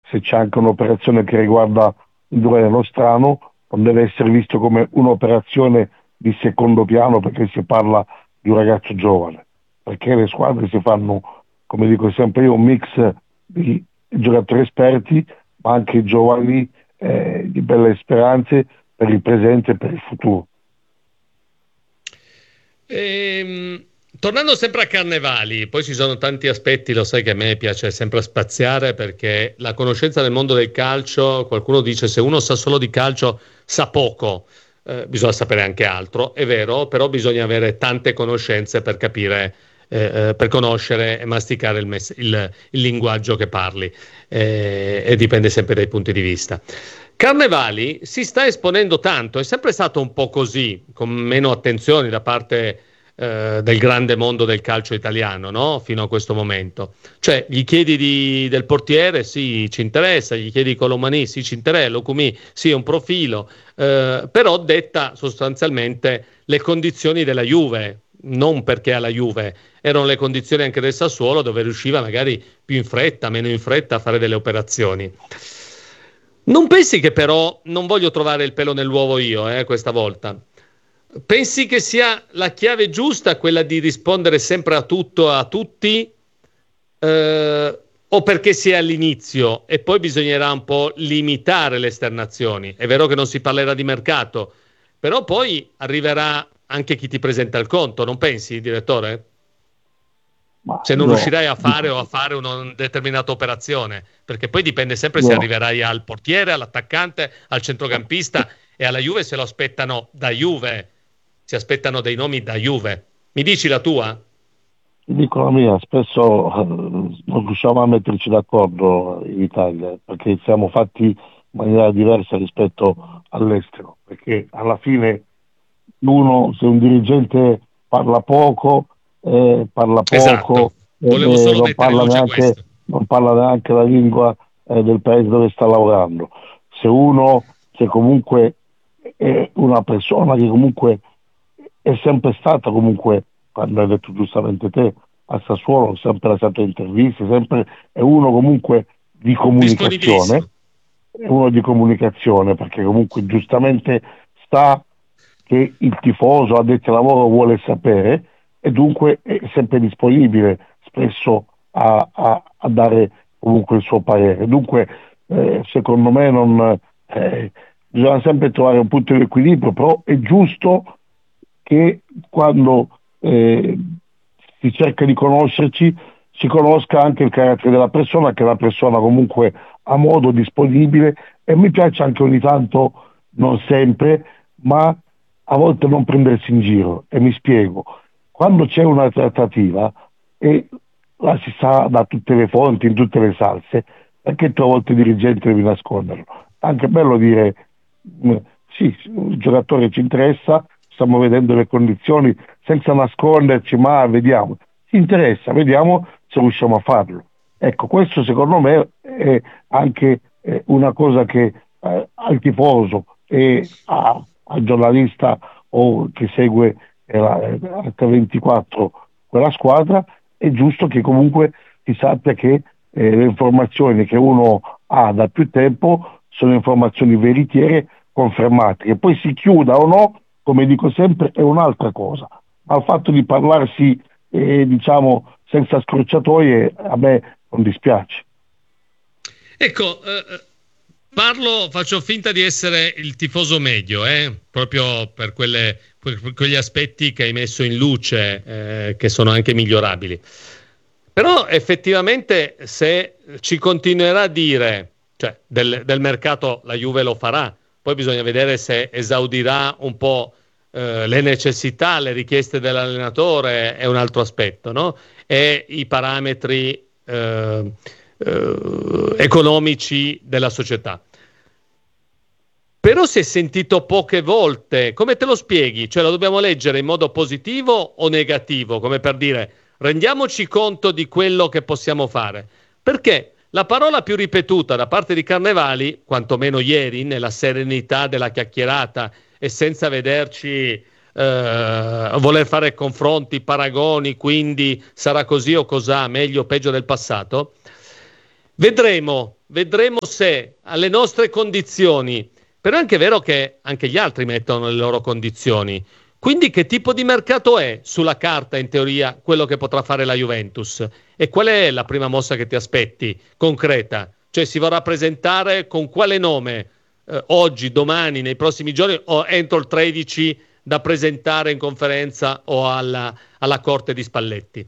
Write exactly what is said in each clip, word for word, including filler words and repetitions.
se c'è anche un'operazione che riguarda il Durone Nostrano, non deve essere visto come un'operazione di secondo piano perché si parla di un ragazzo giovane, perché le squadre si fanno, come dico sempre io, un mix di giocatori esperti, ma anche giovani eh, di belle speranze per il presente e per il futuro. Ehm, tornando sempre a Carnevali, poi ci sono tanti aspetti, lo sai che a me piace sempre spaziare perché la conoscenza del mondo del calcio, qualcuno dice se uno sa solo di calcio sa poco, eh, bisogna sapere anche altro, è vero, però bisogna avere tante conoscenze per capire, eh, eh, per conoscere e masticare il, mess- il- il linguaggio che parli, eh, e dipende sempre dai punti di vista. Carnevali si sta esponendo tanto, è sempre stato un po' così, con meno attenzioni da parte eh, del grande mondo del calcio italiano, no? Fino a questo momento. Cioè, gli chiedi di- del portiere, sì, ci interessa, gli chiedi di Colomani, sì, ci interessa, Locumi, sì, è un profilo, eh, però detta sostanzialmente le condizioni della Juve, non perché alla Juve, erano le condizioni anche del Sassuolo dove riusciva magari più in fretta, meno in fretta a fare delle operazioni. Non pensi che però, non voglio trovare il pelo nell'uovo io, eh, questa volta, pensi che sia la chiave giusta quella di rispondere sempre a tutto, a tutti, eh, o perché si è all'inizio e poi bisognerà un po' limitare le esternazioni? È vero che non si parlerà di mercato, però poi arriverà anche chi ti presenta il conto, non pensi, direttore? Ma Se non io, riuscirai a fare o a fare una determinata operazione, perché poi dipende sempre se io arriverai al portiere, all'attaccante, al centrocampista e alla Juve se lo aspettano da Juve, si aspettano dei nomi da Juve. Mi dici la tua? ti dico la mia, spesso eh, non riusciamo a metterci d'accordo in Italia perché siamo fatti in maniera diversa rispetto all'estero, perché alla fine uno, se un dirigente parla poco, eh, parla poco, Esatto, eh, volevo eh, solo non mettere in parla luce neanche, questo. non parla neanche la lingua eh, del paese dove sta lavorando. Se uno che comunque è una persona che comunque è sempre stata comunque, quando hai detto giustamente te, a Sassuolo, sempre lasciato interviste, sempre è uno comunque di comunicazione, Disponibilissimo. è uno di comunicazione perché comunque giustamente sta che il tifoso addetti al lavoro vuole sapere e dunque è sempre disponibile spesso a, a- a dare comunque il suo parere. Dunque, eh, secondo me non, eh, bisogna sempre trovare un punto di equilibrio, però è giusto che quando eh, si cerca di conoscerci si conosca anche il carattere della persona, che la persona comunque ha modo disponibile e mi piace anche ogni tanto, non sempre, ma a volte non prendersi in giro e mi spiego. Quando c'è una trattativa e la si sa da tutte le fonti, in tutte le salse, perché tu a volte il dirigente devi nasconderlo? È anche bello dire mh, sì, il giocatore ci interessa, stiamo vedendo le condizioni senza nasconderci, ma vediamo. Ci interessa, vediamo se riusciamo a farlo. Ecco, questo secondo me è anche eh, una cosa che eh, al tifoso e a- al giornalista o che segue eh, la acca ventiquattro quella squadra, è giusto che comunque si sappia che eh, le informazioni che uno ha da più tempo sono informazioni veritiere confermate, che poi si chiuda o no, come dico sempre, è un'altra cosa, ma il fatto di parlarsi eh, diciamo senza scorciatoie a me non dispiace. Ecco, eh, eh, parlo, faccio finta di essere il tifoso medio, eh, proprio per, quelle- per quegli aspetti che hai messo in luce, eh, che sono anche migliorabili. Però effettivamente se ci continuerà a dire, cioè del, del mercato la Juve lo farà, poi bisogna vedere se esaudirà un po' eh, le necessità, le richieste dell'allenatore, è un altro aspetto, no? E i parametri eh, eh, economici della società. Però si è sentito poche volte, come te lo spieghi? Cioè lo dobbiamo leggere in modo positivo o negativo? Come per dire, rendiamoci conto di quello che possiamo fare. Perché la parola più ripetuta da parte di Carnevali, quantomeno ieri, nella serenità della chiacchierata e senza vederci eh, voler fare confronti, paragoni, quindi sarà così o cos'ha, meglio o peggio del passato, vedremo. vedremo se alle nostre condizioni, però è anche vero che anche gli altri mettono le loro condizioni. Quindi che tipo di mercato è sulla carta, in teoria, quello che potrà fare la Juventus? E qual è la prima mossa che ti aspetti, concreta? Cioè si vorrà presentare con quale nome eh, oggi, domani, nei prossimi giorni o entro il tredici da presentare in conferenza o alla, alla corte di Spalletti?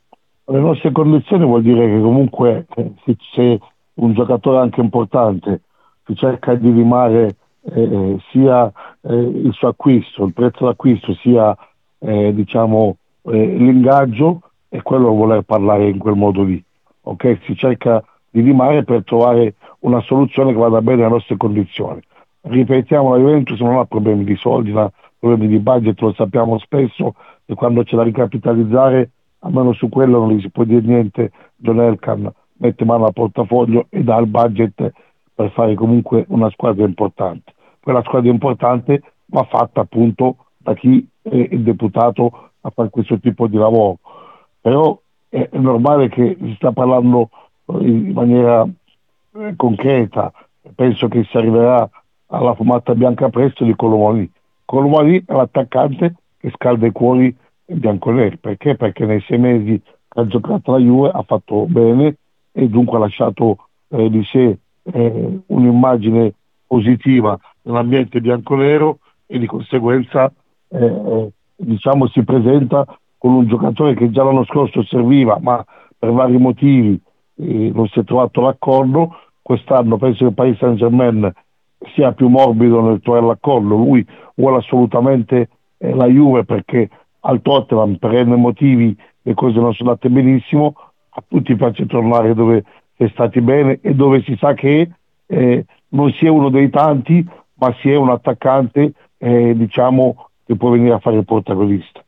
Le nostre condizioni vuol dire che comunque eh, se se un giocatore anche importante si cerca di rimare eh, sia eh, il suo acquisto, il prezzo d'acquisto, sia eh, diciamo eh, l'ingaggio, è quello voler parlare in quel modo lì. Ok? Si cerca di rimare per trovare una soluzione che vada bene alle nostre condizioni. Ripetiamo, la Juventus non ha problemi di soldi, non ha problemi di budget, lo sappiamo spesso, e quando c'è da ricapitalizzare, almeno su quello non gli si può dire niente. John Elkann mette mano al portafoglio e dà il budget per fare comunque una squadra importante. Quella squadra importante va fatta appunto da chi è deputato a fare questo tipo di lavoro. Però è, è normale che si sta parlando in maniera eh, concreta. Penso che si arriverà alla fumata bianca presto di Colomani. Colomani è l'attaccante che scalda i cuori bianconeri. Perché? Perché nei sei mesi che ha giocato la Juve ha fatto bene e dunque ha lasciato eh, di sé eh, un'immagine positiva nell'ambiente bianconero, e di conseguenza eh, eh, diciamo si presenta con un giocatore che già l'anno scorso serviva, ma per vari motivi eh, non si è trovato l'accordo. Quest'anno penso che il Paris Saint-Germain sia più morbido nel trovare l'accordo. Lui vuole assolutamente eh, la Juve perché al Tottenham per n motivi le cose non sono andate benissimo. A tutti piace tornare dove si è stati bene e dove si sa che eh, non si è uno dei tanti, ma si è un attaccante eh, diciamo che può venire a fare il protagonista.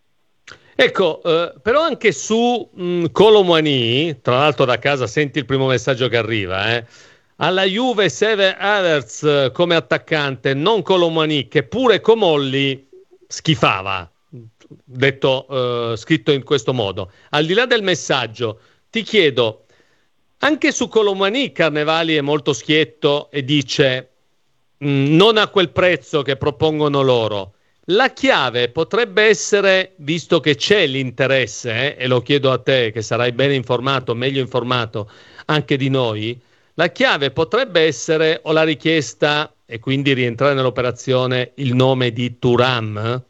Ecco, eh, però anche su mh, Colomani, tra l'altro da casa senti il primo messaggio che arriva, eh. Alla Juve serve Havertz eh, come attaccante, non Colomani, che pure Comolli schifava, detto, eh, scritto in questo modo. Al di là del messaggio, ti chiedo, anche su Colomani Carnevali è molto schietto e dice mh, non a quel prezzo che propongono loro. La chiave potrebbe essere, visto che c'è l'interesse, eh, e lo chiedo a te che sarai bene informato, meglio informato anche di noi, la chiave potrebbe essere o la richiesta e quindi rientrare nell'operazione il nome di Thuram?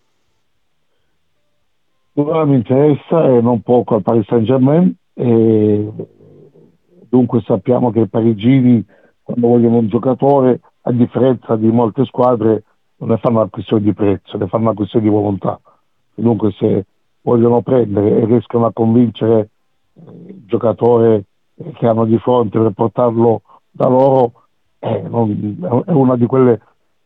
Thuram mi interessa e non poco al Paris Saint-Germain, e dunque sappiamo che i parigini quando vogliono un giocatore, a differenza di molte squadre, non ne fanno una questione di prezzo, ne fanno una questione di volontà. E dunque se vogliono prendere e riescono a convincere il giocatore che hanno di fronte per portarlo da loro, eh, non, è una di quelle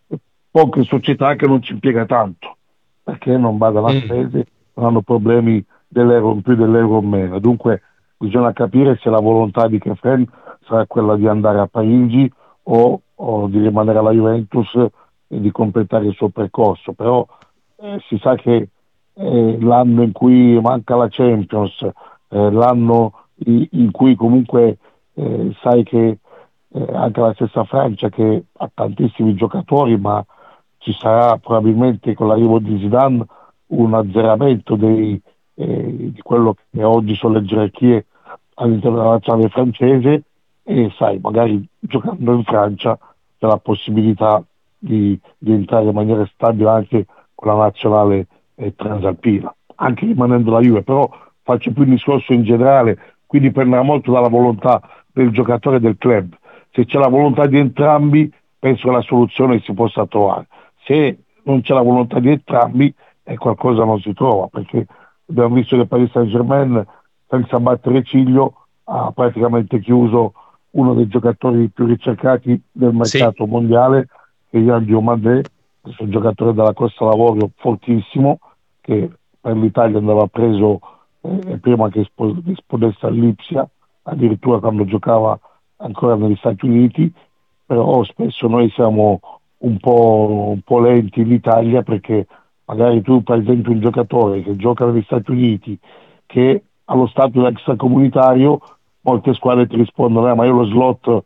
poche società che non ci impiega tanto, perché non badano a spese, non hanno problemi dell'euro in più, dell'euro in meno. Dunque bisogna capire se la volontà di Kefren sarà quella di andare a Parigi o, o di rimanere alla Juventus e di completare il suo percorso. Però eh, si sa che eh, l'anno in cui manca la Champions, eh, l'anno in, in cui comunque eh, sai che eh, anche la stessa Francia che ha tantissimi giocatori, ma ci sarà probabilmente con l'arrivo di Zidane un azzeramento dei, eh, di quello che oggi sono le gerarchie all'interno della nazionale francese, e sai, magari giocando in Francia c'è la possibilità di, di entrare in maniera stabile anche con la nazionale eh, transalpina, anche rimanendo la Juve. Però faccio più un discorso in generale, quindi dipenderà molto dalla volontà del giocatore e del club. Se c'è la volontà di entrambi, penso che la soluzione si possa trovare. Se non c'è la volontà di entrambi, eh, qualcosa non si trova, perché abbiamo visto che Paris Saint-Germain, senza battere ciglio, ha praticamente chiuso uno dei giocatori più ricercati del mercato Sì. mondiale, che è Yan Diomandé, questo giocatore della Costa d'Avorio fortissimo, che per l'Italia andava preso eh, prima che esplodesse all'Ipsia, addirittura quando giocava ancora negli Stati Uniti. Però spesso noi siamo un po', un po' lenti in Italia, perché magari tu per esempio un giocatore che gioca negli Stati Uniti, che allo status extracomunitario, molte squadre ti rispondono eh, ma io lo slot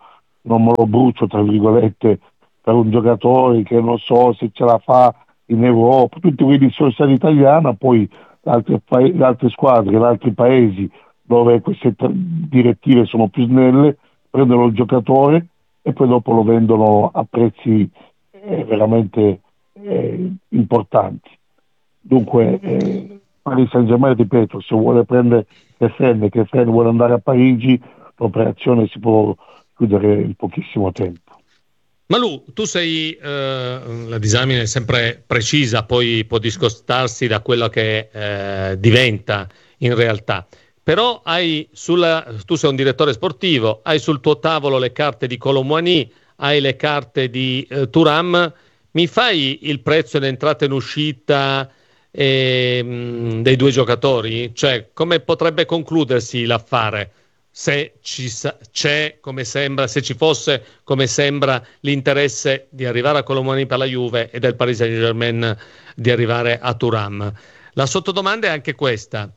non me lo brucio, tra virgolette, per un giocatore che non so se ce la fa in Europa, tutti quelli sono stati italiana, poi altre, pa- le altre squadre, in altri paesi dove queste tra- direttive sono più snelle, prendono il giocatore e poi dopo lo vendono a prezzi eh, veramente eh, importanti. Dunque, eh, Paris Saint-Germain, ripeto, se vuole prendere Kefren, Kefren vuole andare a Parigi, l'operazione si può chiudere in pochissimo tempo. Malu, tu sei, eh, la disamina è sempre precisa, poi può discostarsi da quello che eh, diventa in realtà. Però hai sulla, tu sei un direttore sportivo, hai sul tuo tavolo le carte di Kolo Muani, hai le carte di eh, Thuram. Mi fai il prezzo in entrata e in uscita eh, mh, dei due giocatori? Cioè, come potrebbe concludersi l'affare? Se ci sa- c'è, come sembra, se ci fosse, come sembra, l'interesse di arrivare a Kolo Muani per la Juve e del Paris Saint-Germain di arrivare a Thuram. La sottodomanda è anche questa.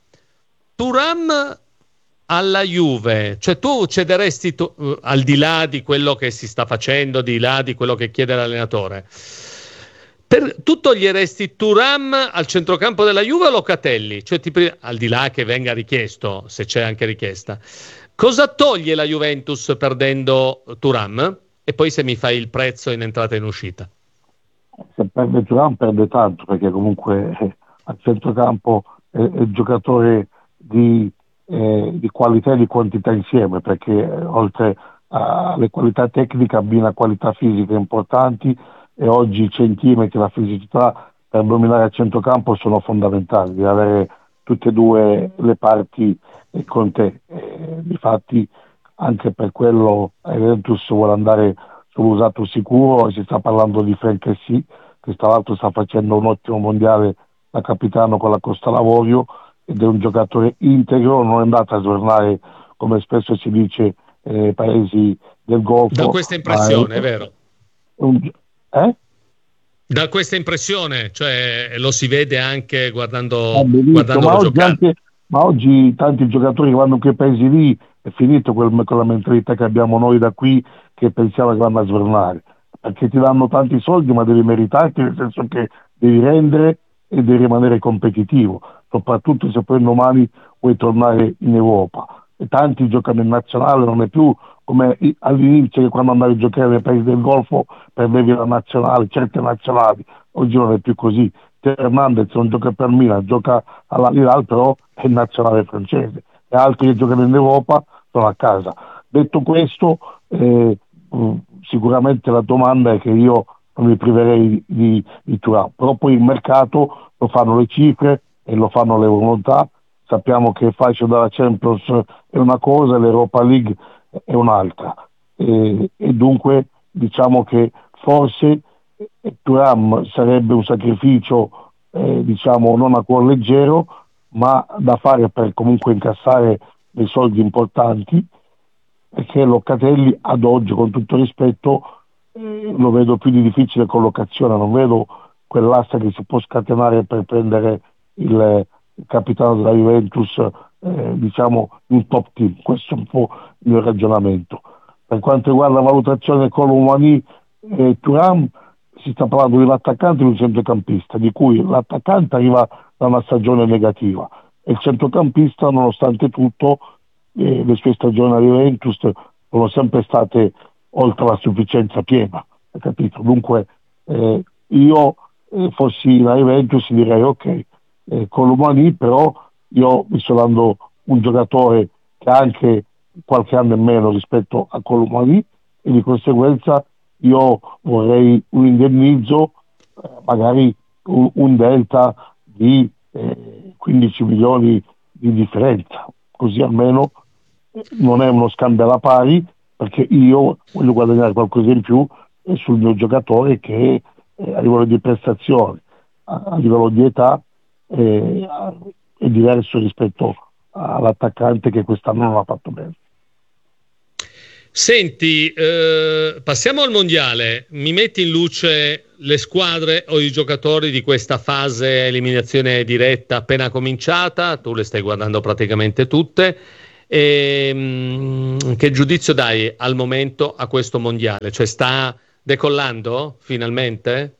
Thuram alla Juve, cioè tu cederesti tu, uh, al di là di quello che si sta facendo, di là di quello che chiede l'allenatore, per, tu toglieresti Thuram al centrocampo della Juve o Locatelli? Cioè ti, al di là che venga richiesto, se c'è anche richiesta. Cosa toglie la Juventus perdendo Thuram? E poi se mi fai il prezzo in entrata e in uscita. Se perde Thuram perde tanto, perché comunque eh, a centrocampo è, è il giocatore di, eh, di qualità e di quantità insieme, perché eh, oltre alle qualità tecniche abbina qualità fisiche importanti, e oggi i centimetri e la fisicità per dominare a centrocampo sono fondamentali, di avere tutte e due le parti eh, con te. Eh, difatti anche per quello Juventus vuole andare sull'usato sicuro, e si sta parlando di Franceschi, che tra l'altro sta facendo un ottimo mondiale da capitano con la Costa Lavorio, ed è un giocatore integro, non è andato a svernare come spesso si dice nei paesi del Golfo. Da questa impressione, è, è vero? Un, eh? Da questa impressione, cioè lo si vede anche guardando, guardandolo ma oggi giocare. Anche, ma oggi tanti giocatori che vanno in quei paesi lì, è finito quel, quella mentalità che abbiamo noi da qui, che pensiamo che vanno a svernare, perché ti danno tanti soldi ma devi meritarti, nel senso che devi rendere e devi rimanere competitivo, soprattutto se poi domani vuoi tornare in Europa. E tanti giocano in nazionale, non è più come all'inizio, che quando andavi a giocare nei paesi del Golfo perdevi la nazionale, certe nazionali. Oggi non è più così. Hernandez non gioca per Milan, gioca all'Al, però è il nazionale francese, e altri che giocano in Europa sono a casa. Detto questo, eh, sicuramente la domanda è che io non mi priverei di, di Thuram, però poi il mercato lo fanno le cifre e lo fanno le volontà. Sappiamo che il fascio della Champions è una cosa, l'Europa League è un'altra, e, e dunque diciamo che forse Thuram sarebbe un sacrificio eh, diciamo non a cuor leggero, ma da fare per comunque incassare dei soldi importanti, perché Locatelli ad oggi, con tutto rispetto, eh, lo vedo più di difficile collocazione, non vedo quell'asta che si può scatenare per prendere il, il capitano della Juventus, eh, diciamo un top team. Questo è un po' il mio ragionamento. Per quanto riguarda la valutazione del Kolo Muani e Thuram, si sta parlando di un attaccante e di un centrocampista, di cui l'attaccante arriva da una stagione negativa e il centrocampista, nonostante tutto, eh, le sue stagioni a Juventus sono sempre state oltre la sufficienza piena, hai capito? Dunque eh, io eh, fossi la Juventus direi ok, eh, con l'Umani però io mi sto dando un giocatore che ha anche qualche anno in meno rispetto a Colomani, e di conseguenza io vorrei un indennizzo, eh, magari un, un delta di eh, quindici milioni di differenza, così almeno non è uno scambio alla pari, perché io voglio guadagnare qualcosa in più sul mio giocatore che eh, a livello di prestazione, a, a livello di età eh, è diverso rispetto all'attaccante che quest'anno non ha fatto bene. Senti, eh, passiamo al mondiale. Mi metti in luce le squadre o i giocatori di questa fase eliminazione diretta appena cominciata? Tu le stai guardando praticamente tutte. E, mh, che giudizio dai al momento a questo mondiale? Cioè sta decollando finalmente?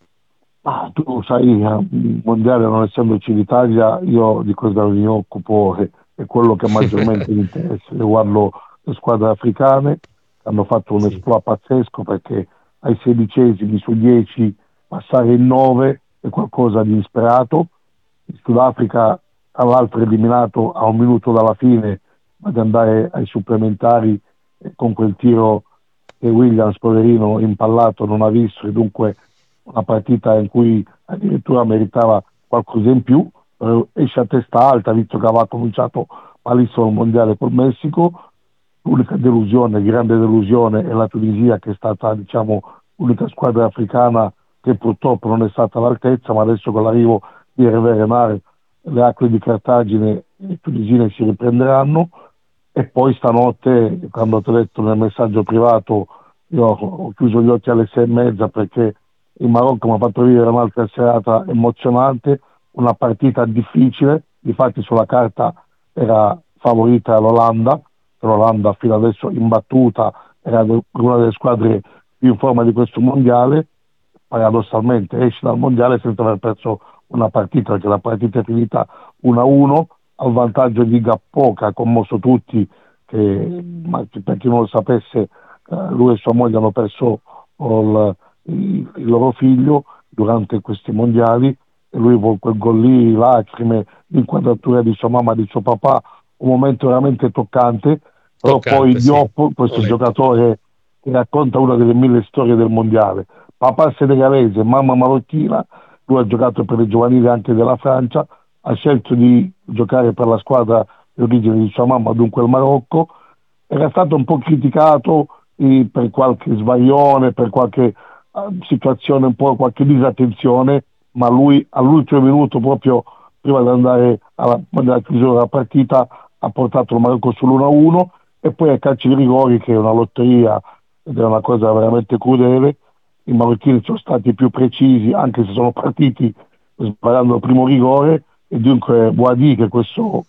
Ah, tu sai, il mondiale non essendoci l'Italia, io di cosa mi occupo è, è quello che maggiormente mi interessa. Io guardo le squadre africane che hanno fatto un Sì. esploit pazzesco perché ai sedicesimi su dieci passare in nove è qualcosa di disperato. Il Sudafrica, tra l'altro, eliminato a un minuto dalla fine, ad andare ai supplementari eh, con quel tiro che Williams, poverino, impallato, non ha visto, e dunque una partita in cui addirittura meritava qualcosa in più, eh, esce a testa alta, visto che aveva cominciato malissimo il mondiale col Messico. L'unica delusione, grande delusione, è la Tunisia, che è stata, diciamo, l'unica squadra africana che purtroppo non è stata all'altezza, ma adesso con l'arrivo di Hervé Renard le acque di Cartagine e tunisine si riprenderanno. E poi stanotte, quando ti ho detto nel messaggio privato, io ho chiuso gli occhi alle sei e mezza perché il Marocco mi ha fatto vivere un'altra serata emozionante, una partita difficile. Difatti sulla carta era favorita l'Olanda, l'Olanda fino adesso imbattuta, era una delle squadre più in forma di questo mondiale. Paradossalmente esce dal mondiale senza aver perso una partita, perché la partita è finita uno a uno al vantaggio di Gakpo, che ha commosso tutti, che, ma per chi non lo sapesse, eh, lui e sua moglie hanno perso il, il, il loro figlio durante questi mondiali, e lui con quel gol lì, lacrime, l'inquadratura di sua mamma e di suo papà, un momento veramente toccante. Però poi Toccante, sì. Diop, Ho questo letto. giocatore che racconta una delle mille storie del mondiale, papà senegalese, mamma marocchina, lui ha giocato per le giovanili anche della Francia, ha scelto di giocare per la squadra di origine di sua mamma, dunque il Marocco. Era stato un po' criticato eh, per qualche sbaglione, per qualche eh, situazione, un po' qualche disattenzione, ma lui all'ultimo minuto, proprio prima di andare alla, alla chiusura della partita, ha portato il Marocco sull'uno a uno, e poi a calci di rigori, che è una lotteria ed è una cosa veramente crudele. I marocchini sono stati più precisi, anche se sono partiti sbagliando il primo rigore, e dunque Boadi, che è questo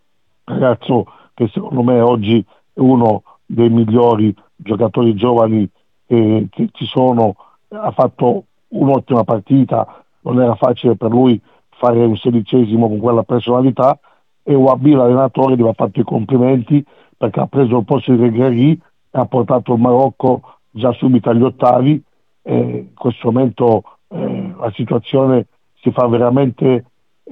ragazzo che secondo me oggi è uno dei migliori giocatori giovani che, che ci sono, ha fatto un'ottima partita, non era facile per lui fare un sedicesimo con quella personalità, e Wabi, l'allenatore, gli ha fatto i complimenti perché ha preso il posto di Regragui e ha portato il Marocco già subito agli ottavi. E in questo momento eh, la situazione si fa veramente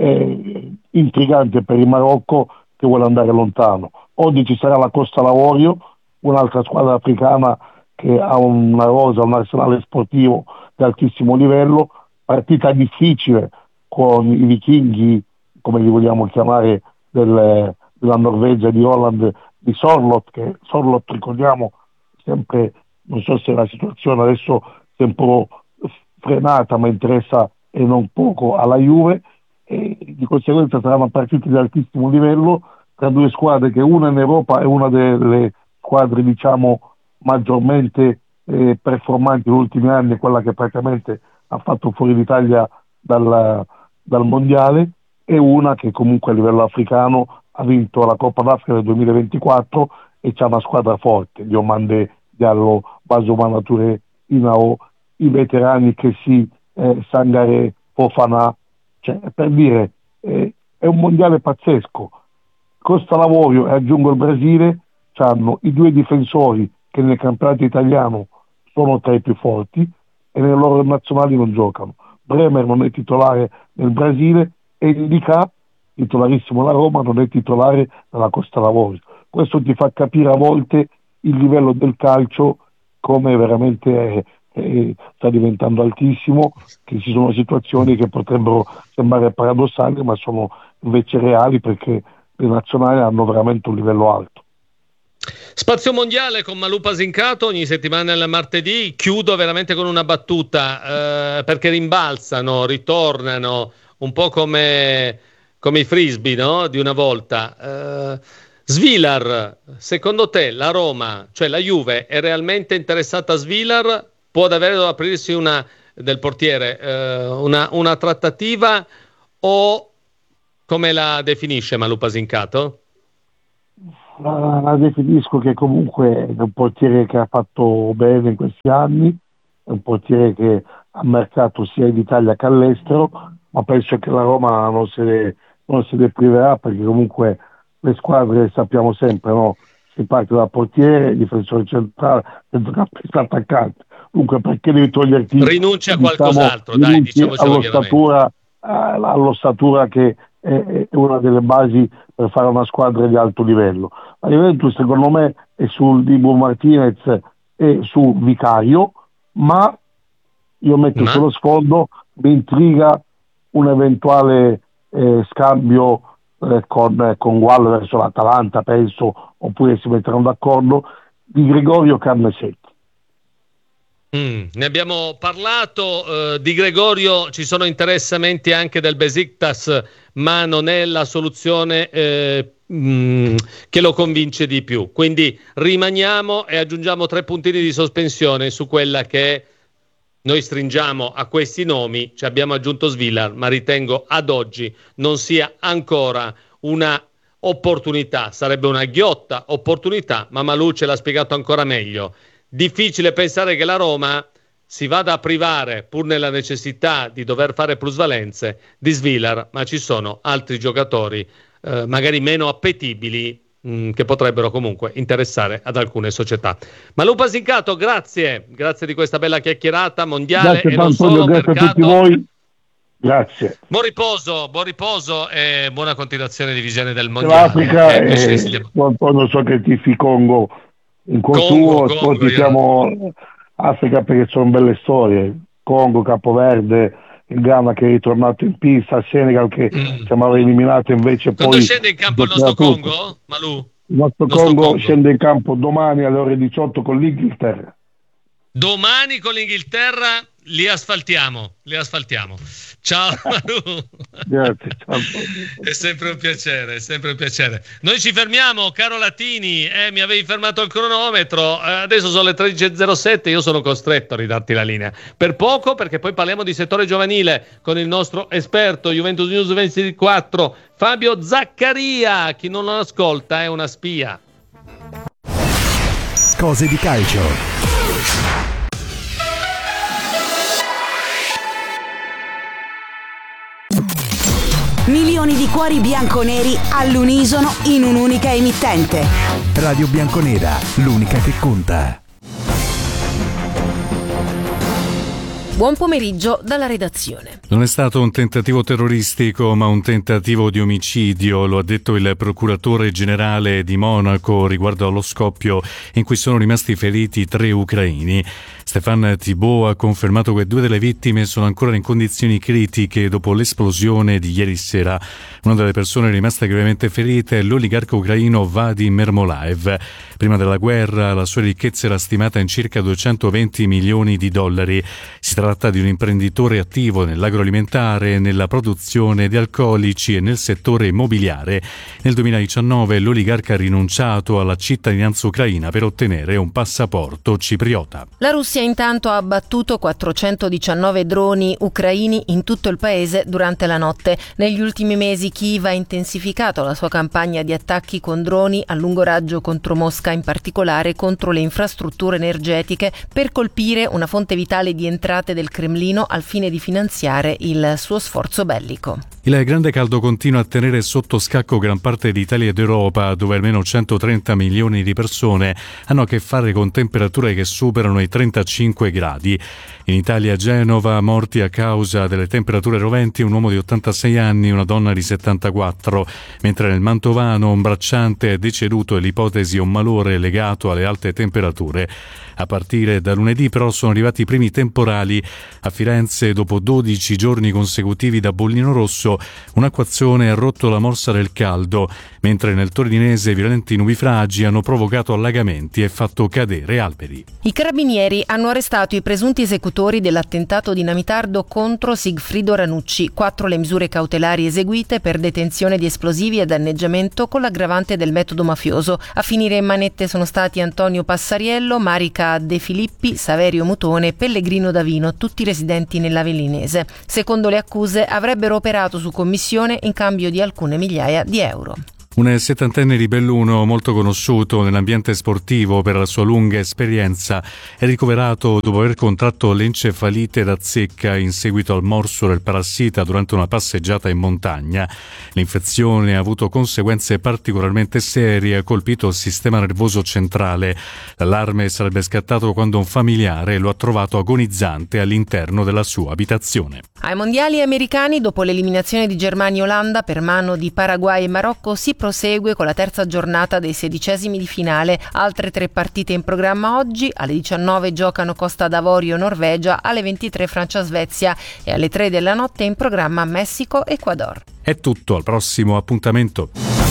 eh, intrigante per il Marocco, che vuole andare lontano. Oggi ci sarà la Costa Lavorio, un'altra squadra africana che ha una rosa, un arsenale sportivo di altissimo livello, partita difficile con i vichinghi, come li vogliamo chiamare, del, della Norvegia, di Holland, di Sorlot, che Sorlot, ricordiamo, sempre, non so se la situazione adesso è un po' frenata, ma interessa e non poco alla Juve, e di conseguenza saranno partite di altissimo livello tra due squadre, che una in Europa è una delle squadre, diciamo, maggiormente eh, performanti negli ultimi anni, quella che praticamente ha fatto fuori l'Italia dal, dal mondiale, e una che comunque a livello africano ha vinto la Coppa d'Africa del duemilaventiquattro e c'ha una squadra forte: Diomande, Diallo, Basomana Touré, Inao, i veterani che si eh, Sangare, Fofana, cioè, per dire, eh, è un mondiale pazzesco. Costa Lavorio e aggiungo il Brasile hanno i due difensori che nel campionato italiano sono tra i più forti e nelle loro nazionali non giocano. Bremer non è titolare nel Brasile e Indica, titolarissimo alla Roma, non è titolare nella Costa Lavorio. Questo ti fa capire a volte il livello del calcio, come veramente è, è, sta diventando altissimo, che ci sono situazioni che potrebbero sembrare paradossali, ma sono invece reali, perché le nazionali hanno veramente un livello alto. Spazio mondiale con Malù Pasincato ogni settimana il martedì. Chiudo veramente con una battuta, eh, perché rimbalzano, ritornano un po' come, come i frisbee, no? Di una volta. Eh, Svilar, secondo te la Roma, cioè la Juve, è realmente interessata a Svilar? Può davvero aprirsi una del portiere, eh, una, una trattativa, o come la definisce Malù Pasincato? La definisco che comunque è un portiere che ha fatto bene in questi anni, è un portiere che ha mercato sia in Italia che all'estero, ma penso che la Roma non se ne, non se ne priverà, perché comunque le squadre sappiamo sempre, no? Si parte dal portiere, difensore centrale, centrocampista, attaccante. Dunque perché devi toglierti, Rinuncia a diciamo, qualcos'altro, dai, diciamocelo chiaramente. all'ossatura che è una delle basi per fare una squadra di alto livello. La Juventus secondo me è sul Dibu Martinez e su Vicario, ma io metto Ma? sullo sfondo, mi intriga un eventuale eh, scambio eh, con, eh, con Gual verso l'Atalanta, penso, oppure si metteranno d'accordo, di Gregorio Carnesetti. Mm, ne abbiamo parlato eh, di Gregorio, ci sono interessamenti anche del Besiktas, ma non è la soluzione eh, mm, che lo convince di più. Quindi rimaniamo e aggiungiamo tre puntini di sospensione su quella che noi stringiamo a questi nomi. Ci abbiamo aggiunto Svilar, ma ritengo ad oggi non sia ancora una opportunità, sarebbe una ghiotta opportunità, ma Malù ce l'ha spiegato ancora meglio. Difficile pensare che la Roma si vada a privare, pur nella necessità di dover fare plusvalenze, di Svilar, ma ci sono altri giocatori eh, magari meno appetibili mh, che potrebbero comunque interessare ad alcune società. Malù Pasincato, grazie, grazie di questa bella chiacchierata mondiale. Grazie e non Antonio, solo, grazie mercato. a tutti voi. Grazie. Buon riposo, buon riposo e buona continuazione di visione del mondiale. L'Africa, Eh, eh, Antonio, so che tifi Congo in cuor Congo, tuo, poi Congo, io... tifiamo Africa perché sono belle storie. Congo, Capoverde, il Ghana che è ritornato in pista, Senegal che Mm. siamo eliminato invece Quando poi scende in campo il nostro Congo, Malù? Il nostro, nostro Congo, Congo scende in campo domani alle ore diciotto con l'Inghilterra. Domani con l'Inghilterra li asfaltiamo, li asfaltiamo. Ciao Malù. Grazie, ciao. È sempre un piacere, è sempre un piacere. Noi ci fermiamo, caro Latini, eh, mi avevi fermato il cronometro, eh, adesso sono le tredici e zero sette, io sono costretto a ridarti la linea. Per poco, perché poi parliamo di settore giovanile con il nostro esperto Juventus News ventiquattro, Fabio Zaccaria. Chi non lo ascolta è una spia. Cose di calcio. Milioni di cuori bianconeri all'unisono in un'unica emittente. Radio Bianconera, l'unica che conta. Buon pomeriggio dalla redazione. Non è stato un tentativo terroristico, ma un tentativo di omicidio, lo ha detto il procuratore generale di Monaco riguardo allo scoppio in cui sono rimasti feriti tre ucraini. Stéphane Thibault ha confermato che due delle vittime sono ancora in condizioni critiche dopo l'esplosione di ieri sera. Una delle persone rimaste gravemente ferite è l'oligarca ucraino Vadim Mermolaev. Prima della guerra la sua ricchezza era stimata in circa duecentoventi milioni di dollari. Si tratta di un imprenditore attivo nell'agroalimentare, nella produzione di alcolici e nel settore immobiliare. Nel duemiladiciannove l'oligarca ha rinunciato alla cittadinanza ucraina per ottenere un passaporto cipriota. La Russia intanto ha abbattuto quattrocentodiciannove droni ucraini in tutto il paese durante la notte. Negli ultimi mesi Kiev ha intensificato la sua campagna di attacchi con droni a lungo raggio contro Mosca, in particolare contro le infrastrutture energetiche, per colpire una fonte vitale di entrate del Cremlino al fine di finanziare il suo sforzo bellico. Il grande caldo continua a tenere sotto scacco gran parte d'Italia ed Europa, dove almeno centotrenta milioni di persone hanno a che fare con temperature che superano i trentacinque gradi. In Italia, a Genova, morti a causa delle temperature roventi un uomo di ottantasei anni e una donna di settantaquattro, mentre nel Mantovano un bracciante è deceduto e l'ipotesi è un malore legato alle alte temperature. A partire da lunedì però sono arrivati i primi temporali. A Firenze, dopo dodici giorni consecutivi da bollino rosso, un'acquazzone ha rotto la morsa del caldo, mentre nel torinese violenti nubifragi hanno provocato allagamenti e fatto cadere alberi. I carabinieri hanno arrestato i presunti esecutori dell'attentato dinamitardo contro Sigfrido Ranucci. Quattro le misure cautelari eseguite per detenzione di esplosivi e danneggiamento con l'aggravante del metodo mafioso. A finire in manette sono stati Antonio Passariello, Marica De Filippi, Saverio Mutone e Pellegrino Davino, tutti residenti nell'Avellinese. Secondo le accuse avrebbero operato su commissione in cambio di alcune migliaia di euro. Un settantenne di Belluno molto conosciuto nell'ambiente sportivo per la sua lunga esperienza è ricoverato dopo aver contratto l'encefalite da zecca in seguito al morso del parassita durante una passeggiata in montagna. L'infezione ha avuto conseguenze particolarmente serie e ha colpito il sistema nervoso centrale. L'allarme sarebbe scattato quando un familiare lo ha trovato agonizzante all'interno della sua abitazione. Ai mondiali americani, dopo l'eliminazione di Germania e Olanda per mano di Paraguay e Marocco, si prosegue con la terza giornata dei sedicesimi di finale. Altre tre partite in programma oggi. Alle diciannove giocano Costa d'Avorio Norvegia, alle ventitré Francia-Svezia e alle tre della notte in programma Messico-Ecuador. È tutto, al prossimo appuntamento.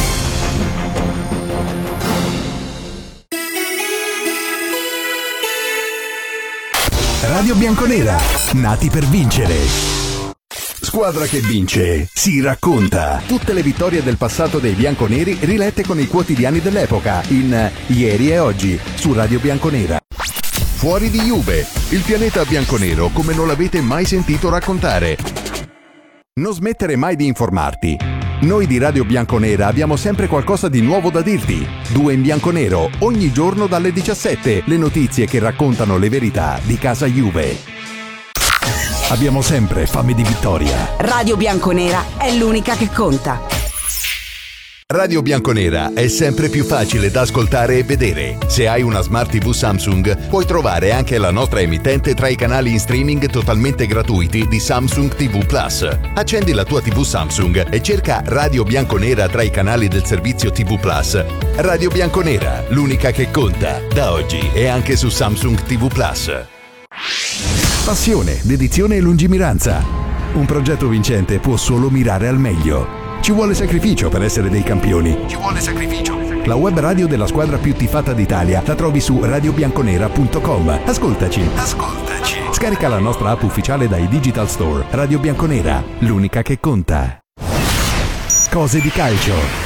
Radio Bianconera, nati per vincere. Squadra che vince si racconta. Tutte le vittorie del passato dei bianconeri rilette con i quotidiani dell'epoca in Ieri e Oggi su Radio Bianconera. Fuori di Juve, il pianeta bianconero come non l'avete mai sentito raccontare. Non smettere mai di informarti. Noi di Radio Bianconera abbiamo sempre qualcosa di nuovo da dirti. Due in bianconero, ogni giorno dalle diciassette, le notizie che raccontano le verità di casa Juve. Abbiamo sempre fame di vittoria. Radio Bianconera è l'unica che conta. Radio Bianconera è sempre più facile da ascoltare e vedere. Se hai una Smart tivù Samsung, puoi trovare anche la nostra emittente tra i canali in streaming totalmente gratuiti di Samsung tivù Plus. Accendi la tua tivù Samsung e cerca Radio Bianconera tra i canali del servizio tivù Plus. Radio Bianconera, l'unica che conta, da oggi e anche su Samsung tivù Plus. Passione, dedizione e lungimiranza. Un progetto vincente può solo mirare al meglio. Ci vuole sacrificio per essere dei campioni. Ci vuole sacrificio. La web radio della squadra più tifata d'Italia la trovi su radio bianconera punto com. Ascoltaci. Ascoltaci. Scarica la nostra app ufficiale dai Digital Store. Radio Bianconera, l'unica che conta. Cose di calcio.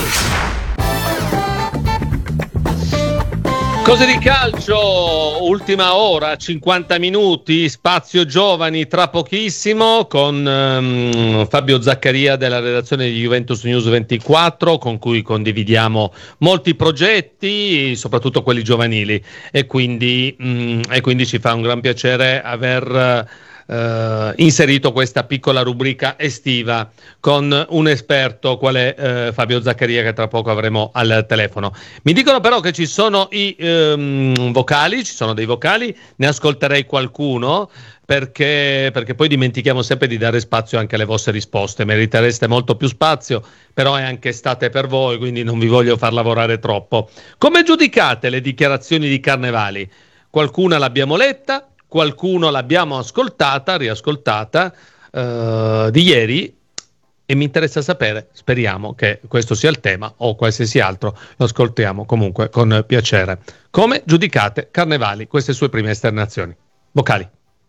Cose di calcio, ultima ora, cinquanta minuti, spazio giovani tra pochissimo con um, Fabio Zaccaria della redazione di Juventus News ventiquattro, con cui condividiamo molti progetti, soprattutto quelli giovanili, e quindi, um, e quindi ci fa un gran piacere aver Uh, inserito questa piccola rubrica estiva con un esperto quale uh, Fabio Zaccaria, che tra poco avremo al telefono. Mi dicono però che ci sono i um, vocali, ci sono dei vocali, ne ascolterei qualcuno perché, perché poi dimentichiamo sempre di dare spazio anche alle vostre risposte. Meritereste molto più spazio, però è anche estate per voi, quindi non vi voglio far lavorare troppo. Come giudicate le dichiarazioni di Carnevali? Qualcuna l'abbiamo letta, qualcuno l'abbiamo ascoltata, riascoltata uh, di ieri, e mi interessa sapere, speriamo che questo sia il tema o qualsiasi altro, lo ascoltiamo comunque con piacere. Come giudicate Carnevali, queste sue prime esternazioni? Vocali.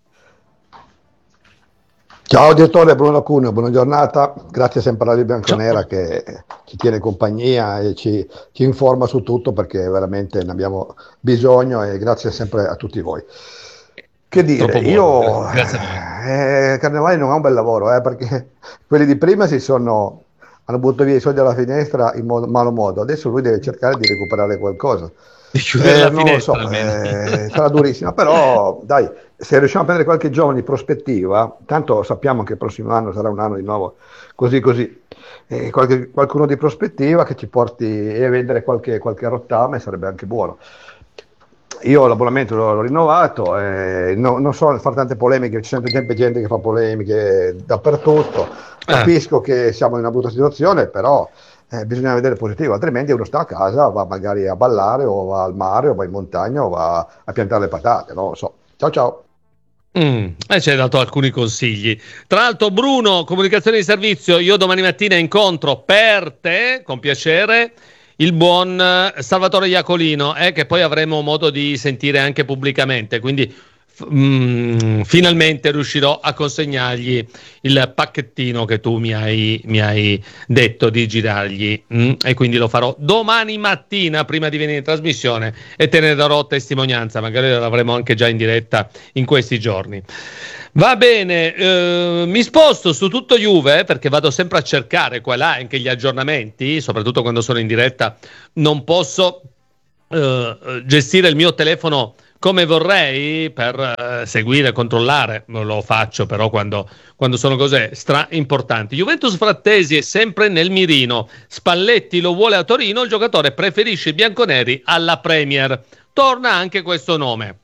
Ciao direttore, Bruno Cuneo, buona giornata, grazie sempre a Radio Bianconera che ci tiene compagnia e ci, ci informa su tutto, perché veramente ne abbiamo bisogno, e grazie sempre a tutti voi. Che dire, io eh, Carnevali non ha un bel lavoro, eh, perché quelli di prima si sono hanno buttato via i soldi alla finestra in modo, malo modo, adesso lui deve cercare di recuperare qualcosa. Di chiudere eh, la non finestra, lo so, eh, sarà durissima, però dai, se riusciamo a prendere qualche giovane di prospettiva, tanto sappiamo che il prossimo anno sarà un anno di nuovo così così, eh, qualche, qualcuno di prospettiva che ci porti a vendere qualche, qualche rottame sarebbe anche buono. Io l'abbonamento l'ho, l'ho rinnovato, eh, no, non so fare tante polemiche, ci sento sempre gente che fa polemiche dappertutto, capisco eh. che siamo in una brutta situazione, però eh, bisogna vedere positivo, altrimenti uno sta a casa, va magari a ballare o va al mare o va in montagna o va a piantare le patate, non lo so. Ciao ciao. Mm, e ci hai dato alcuni consigli. Tra l'altro, Bruno, comunicazione di servizio, io domani mattina incontro per te, con piacere, il buon Salvatore Iacolino, eh, che poi avremo modo di sentire anche pubblicamente, quindi f- mh, finalmente riuscirò a consegnargli il pacchettino che tu mi hai, mi hai detto di girargli, mh? E quindi lo farò domani mattina prima di venire in trasmissione e te ne darò testimonianza, magari l'avremo anche già in diretta in questi giorni. Va bene, eh, mi sposto su tutto Juve perché vado sempre a cercare qua e là anche gli aggiornamenti, soprattutto quando sono in diretta non posso eh, gestire il mio telefono come vorrei per eh, seguire, controllare, lo faccio però quando, quando sono cose stra importanti. Juventus Frattesi è sempre nel mirino, Spalletti lo vuole a Torino, il giocatore preferisce i bianconeri alla Premier, torna anche questo nome.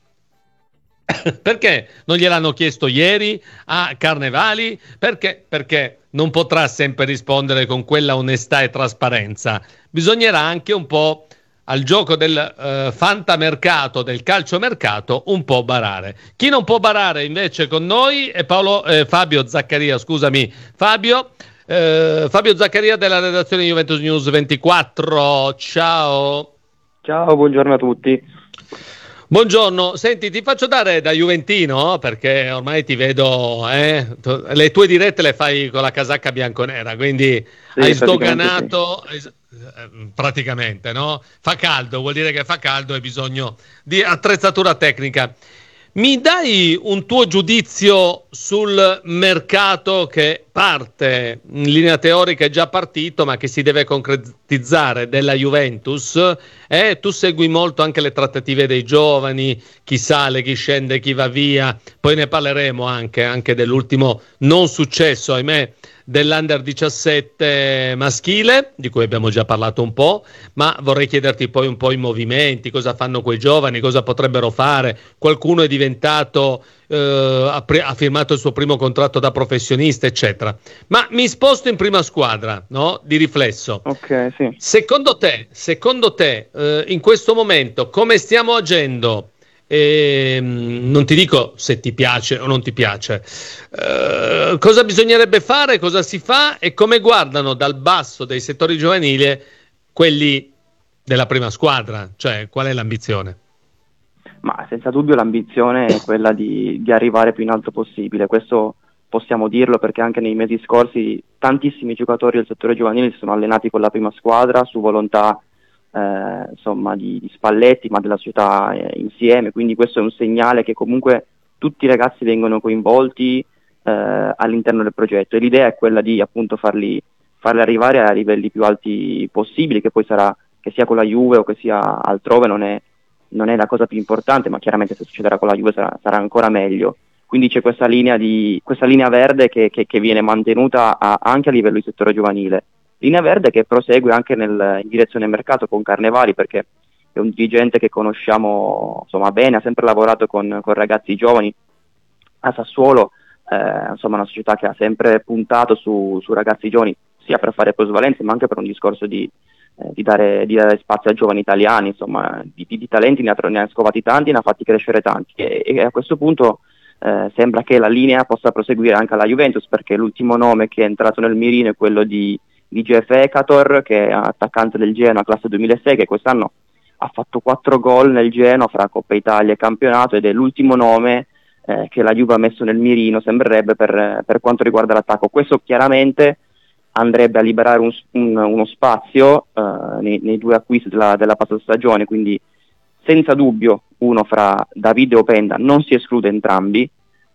Perché non gliel'hanno chiesto ieri a Carnevali? Perché? Perché non potrà sempre rispondere con quella onestà e trasparenza. Bisognerà anche un po' al gioco del eh, fantamercato, del calciomercato, un po' barare. Chi non può barare invece con noi è Paolo, eh, Fabio Zaccaria, scusami Fabio, eh, Fabio Zaccaria della redazione Juventus News ventiquattro. Ciao. Ciao, buongiorno a tutti. Buongiorno, senti, ti faccio dare da juventino perché ormai ti vedo, eh, le tue dirette le fai con la casacca bianconera, quindi sì, hai sdoganato sì. Praticamente, no? Fa caldo, vuol dire che fa caldo e hai bisogno di attrezzatura tecnica. Mi dai un tuo giudizio sul mercato che parte, in linea teorica è già partito, ma che si deve concretizzare della Juventus? Eh, tu segui molto anche le trattative dei giovani, chi sale, chi scende, chi va via. Poi ne parleremo anche, anche dell'ultimo non successo, ahimè, dell'Under diciassette maschile, di cui abbiamo già parlato un po', ma vorrei chiederti poi un po' i movimenti, cosa fanno quei giovani, cosa potrebbero fare. Qualcuno è diventato, eh, ha, pre- ha firmato il suo primo contratto da professionista, eccetera. Ma mi sposto in prima squadra, no? Di riflesso. Ok, sì. Secondo te, secondo te eh, in questo momento come stiamo agendo? E, non ti dico se ti piace o non ti piace, uh, cosa bisognerebbe fare, cosa si fa e come guardano dal basso dei settori giovanili quelli della prima squadra, cioè qual è l'ambizione? Ma senza dubbio l'ambizione è quella di, di arrivare più in alto possibile, questo possiamo dirlo perché anche nei mesi scorsi tantissimi giocatori del settore giovanile si sono allenati con la prima squadra su volontà Eh, insomma di, di Spalletti, ma della società eh, insieme, quindi questo è un segnale che comunque tutti i ragazzi vengono coinvolti eh, all'interno del progetto e l'idea è quella di appunto farli, farli arrivare a livelli più alti possibili, che poi sarà che sia con la Juve o che sia altrove non è, non è la cosa più importante, ma chiaramente se succederà con la Juve sarà, sarà ancora meglio. Quindi c'è questa linea, di, questa linea verde che, che, che viene mantenuta a, anche a livello di settore giovanile. Linea verde che prosegue anche nel, in direzione mercato con Carnevali, perché è un dirigente che conosciamo insomma bene, ha sempre lavorato con, con ragazzi giovani a Sassuolo, eh, insomma una società che ha sempre puntato su, su ragazzi giovani sia per fare plusvalenze ma anche per un discorso di, eh, di, dare, di dare spazio a giovani italiani, insomma di, di, di talenti ne ha, ne ha scovati tanti, ne ha fatti crescere tanti e, e a questo punto eh, sembra che la linea possa proseguire anche alla Juventus, perché l'ultimo nome che è entrato nel mirino è quello di di Jeff Ekator, che è attaccante del Genoa classe duemilasei, che quest'anno ha fatto quattro gol nel Genoa fra Coppa Italia e campionato ed è l'ultimo nome eh, che la Juve ha messo nel mirino, sembrerebbe, per, per quanto riguarda l'attacco. Questo chiaramente andrebbe a liberare un, un, uno spazio eh, nei, nei due acquisti della, della passata stagione, quindi senza dubbio uno fra Davide e Openda, non si esclude entrambi,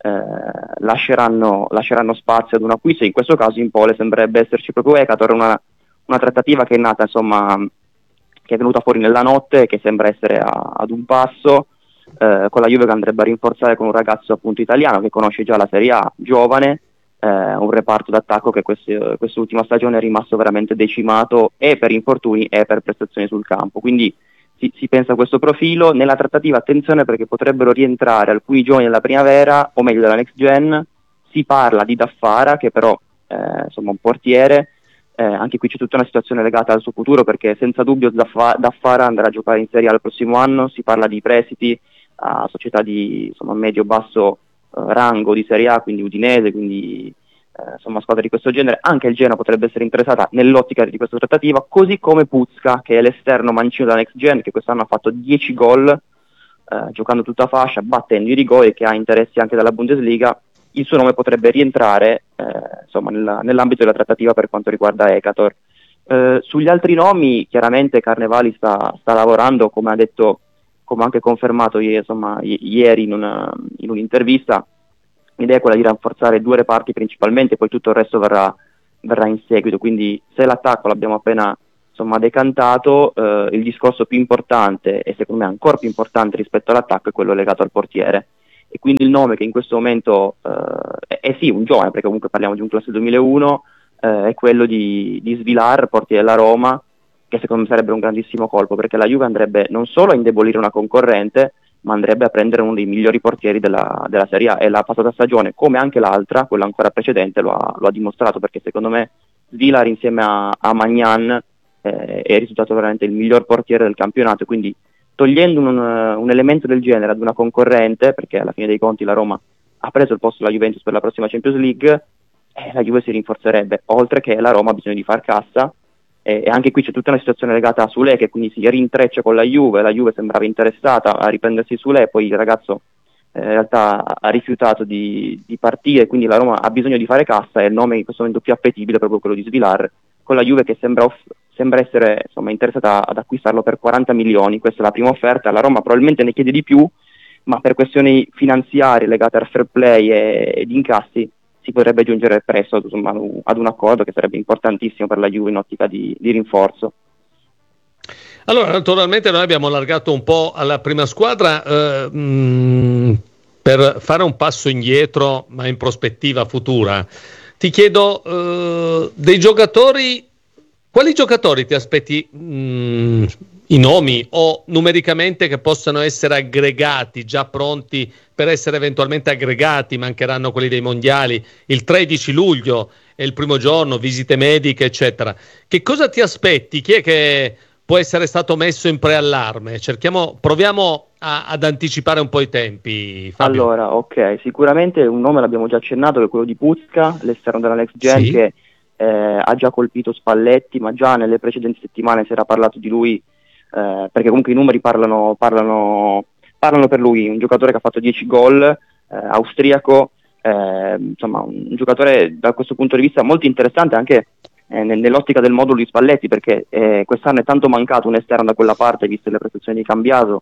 Eh, lasceranno, lasceranno spazio ad un acquisto. In questo caso in Pole sembrerebbe esserci proprio Ekator, una, una trattativa che è nata, insomma, che è venuta fuori nella notte, che sembra essere a, ad un passo, eh, con la Juve che andrebbe a rinforzare con un ragazzo appunto italiano che conosce già la Serie A, giovane, eh, un reparto d'attacco che queste, quest'ultima stagione è rimasto veramente decimato e per infortuni e per prestazioni sul campo, quindi Si, si pensa a questo profilo. Nella trattativa attenzione perché potrebbero rientrare alcuni giovani della primavera, o meglio della next gen. Si parla di Daffara, che però eh, insomma un portiere, eh, anche qui c'è tutta una situazione legata al suo futuro, perché senza dubbio Daff- Daffara andrà a giocare in Serie A il prossimo anno. Si parla di prestiti a società di insomma medio-basso eh, rango di Serie A, quindi Udinese, quindi eh, insomma squadre di questo genere. Anche il Genoa potrebbe essere interessata nell'ottica di questa trattativa, così come Puzka, che è l'esterno mancino della next gen, che quest'anno ha fatto dieci gol, eh, giocando tutta fascia, battendo i rigori, che ha interessi anche dalla Bundesliga, il suo nome potrebbe rientrare eh, insomma, nella, nell'ambito della trattativa per quanto riguarda Ekator. Eh, sugli altri nomi, chiaramente Carnevali sta, sta lavorando, come ha detto, come anche confermato ieri, insomma, i- ieri in, una, in un'intervista. L'idea è quella di rafforzare due reparti principalmente, poi tutto il resto verrà, verrà in seguito. Quindi se l'attacco l'abbiamo appena insomma, decantato, eh, il discorso più importante, e secondo me ancora più importante rispetto all'attacco, è quello legato al portiere. E quindi il nome che in questo momento eh, è, è sì un giovane, perché comunque parliamo di un classe duemilauno, eh, è quello di, di Svilar, portiere della Roma, che secondo me sarebbe un grandissimo colpo, perché la Juve andrebbe non solo a indebolire una concorrente, ma andrebbe a prendere uno dei migliori portieri della, della Serie A. E la passata stagione, come anche l'altra, quella ancora precedente, lo ha, lo ha dimostrato, perché secondo me Svilar insieme a, a Magnan eh, è risultato veramente il miglior portiere del campionato. Quindi togliendo un, un elemento del genere ad una concorrente, perché alla fine dei conti la Roma ha preso il posto della Juventus per la prossima Champions League, eh, la Juve si rinforzerebbe, oltre che la Roma ha bisogno di far cassa, eh, e anche qui c'è tutta una situazione legata a Soulé, che quindi si rintreccia con la Juve. La Juve sembrava interessata a riprendersi Soulé, poi il ragazzo eh, in realtà ha rifiutato di, di partire, quindi la Roma ha bisogno di fare cassa, e il nome in questo momento più appetibile è proprio quello di Svilar, con la Juve che sembra off- sembra essere insomma, interessata ad acquistarlo per quaranta milioni. Questa è la prima offerta. La Roma probabilmente ne chiede di più, ma per questioni finanziarie legate al fair play e, ed incassi si potrebbe giungere presto insomma, ad un accordo che sarebbe importantissimo per la Juve in ottica di, di rinforzo. Allora, naturalmente noi abbiamo allargato un po' alla prima squadra eh, mh, per fare un passo indietro, ma in prospettiva futura. Ti chiedo eh, dei giocatori. Quali giocatori ti aspetti, mh, i nomi o numericamente, che possano essere aggregati, già pronti per essere eventualmente aggregati? Mancheranno quelli dei mondiali, il tredici luglio è il primo giorno, visite mediche eccetera. Che cosa ti aspetti? Chi è che può essere stato messo in preallarme? Cerchiamo, proviamo a, ad anticipare un po' i tempi, Fabio. Allora, ok, sicuramente un nome l'abbiamo già accennato, che è quello di Puzka, l'esterno della Next Gen, Sì. che Eh, ha già colpito Spalletti, ma già nelle precedenti settimane si era parlato di lui, eh, perché comunque i numeri parlano, parlano, parlano per lui. Un giocatore che ha fatto dieci gol, eh, austriaco, eh, insomma un giocatore da questo punto di vista molto interessante anche eh, nell'ottica del modulo di Spalletti, perché eh, quest'anno è tanto mancato un esterno da quella parte, viste le prestazioni di Cambiaso.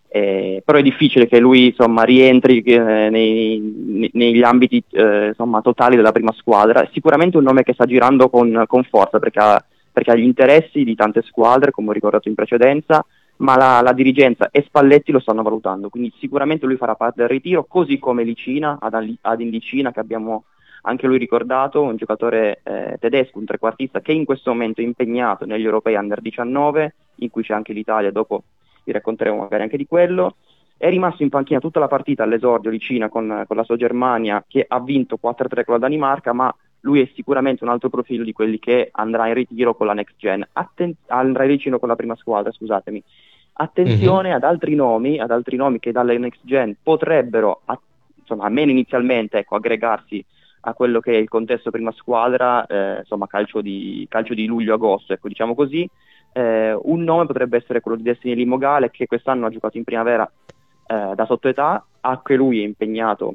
Eh, però è difficile che lui insomma rientri eh, nei, negli ambiti eh, insomma, totali della prima squadra. Sicuramente un nome che sta girando con, con forza, perché ha, perché ha gli interessi di tante squadre, come ho ricordato in precedenza, ma la, la dirigenza e Spalletti lo stanno valutando, quindi sicuramente lui farà parte del ritiro, così come Licina, ad, ad Indicina, che abbiamo anche lui ricordato, un giocatore eh, tedesco, un trequartista che in questo momento è impegnato negli europei under diciannove, in cui c'è anche l'Italia. Dopo vi racconteremo magari anche di quello. È rimasto in panchina tutta la partita all'esordio Licina con, con la sua Germania, che ha vinto quattro a tre con la Danimarca, ma lui è sicuramente un altro profilo di quelli che andrà in ritiro con la Next Gen. Atten- andrà in ritiro con la prima squadra, scusatemi. Attenzione mm-hmm. ad altri nomi, ad altri nomi che dalle Next Gen potrebbero, a- insomma, almeno inizialmente, ecco, aggregarsi a quello che è il contesto prima squadra, eh, insomma, calcio di, calcio di luglio-agosto, ecco, diciamo così. Eh, un nome potrebbe essere quello di Destiny Limogale, che quest'anno ha giocato in primavera eh, da sottoetà, anche lui è impegnato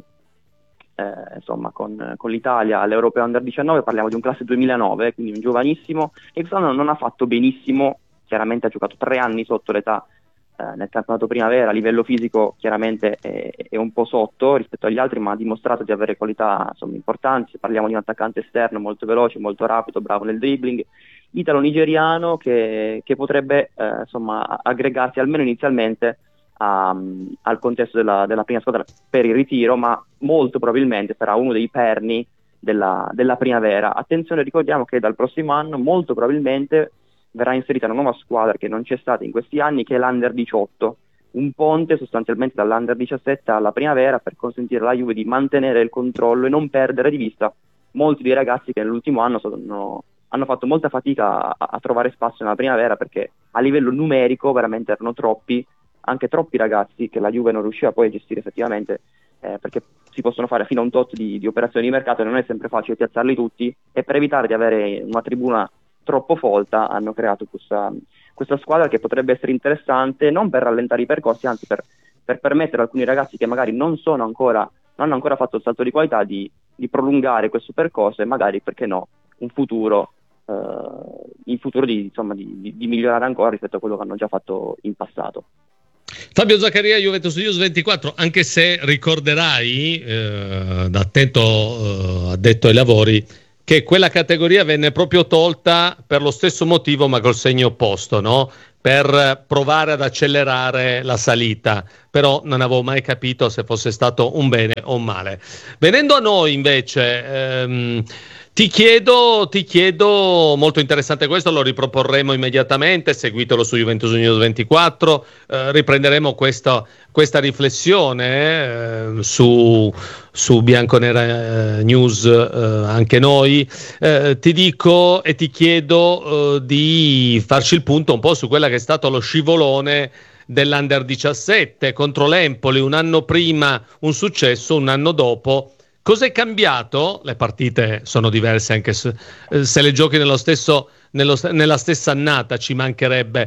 eh, insomma con, con l'Italia all'Europeo Under diciannove. Parliamo di un classe duemilanove, quindi un giovanissimo, e quest'anno non ha fatto benissimo, chiaramente ha giocato tre anni sotto l'età eh, nel campionato primavera. A livello fisico chiaramente è, è un po' sotto rispetto agli altri, ma ha dimostrato di avere qualità insomma importanti. Parliamo di un attaccante esterno molto veloce, molto rapido, bravo nel dribbling, italo-nigeriano, che, che potrebbe eh, insomma aggregarsi almeno inizialmente a, al contesto della, della prima squadra per il ritiro, ma molto probabilmente sarà uno dei perni della, della primavera. Attenzione, ricordiamo che dal prossimo anno molto probabilmente verrà inserita una nuova squadra che non c'è stata in questi anni, che è l'Under diciotto, un ponte sostanzialmente dall'Under diciassette alla primavera, per consentire alla Juve di mantenere il controllo e non perdere di vista molti dei ragazzi che nell'ultimo anno sono hanno fatto molta fatica a, a trovare spazio nella primavera, perché a livello numerico veramente erano troppi, anche troppi ragazzi che la Juve non riusciva poi a gestire effettivamente, eh, perché si possono fare fino a un tot di, di operazioni di mercato e non è sempre facile piazzarli tutti, e per evitare di avere una tribuna troppo folta hanno creato questa, questa squadra che potrebbe essere interessante, non per rallentare i percorsi, anzi per, per permettere a alcuni ragazzi che magari non sono ancora, non hanno ancora fatto il salto di qualità di, di prolungare questo percorso e magari, perché no, un futuro, eh, in futuro di, insomma, di, di, di migliorare ancora rispetto a quello che hanno già fatto in passato. Fabio Zaccaria, Juventus News ventiquattro, anche se ricorderai, eh, da attento eh, addetto ai lavori, che quella categoria venne proprio tolta per lo stesso motivo ma col segno opposto, no? Per provare ad accelerare la salita, però non avevo mai capito se fosse stato un bene o un male. Venendo a noi invece, ehm, ti chiedo, ti chiedo, molto interessante questo, lo riproporremo immediatamente, seguitelo su Juventus News ventiquattro, eh, riprenderemo questa, questa riflessione eh, su, su Bianconera eh, News eh, anche noi. Eh, ti dico e ti chiedo eh, di farci il punto un po' su quella che è stato lo scivolone dell'Under diciassette contro l'Empoli, un anno prima un successo, un anno dopo. Cos'è cambiato? Le partite sono diverse anche se, se le giochi nello stesso, nello, nella stessa annata, ci mancherebbe.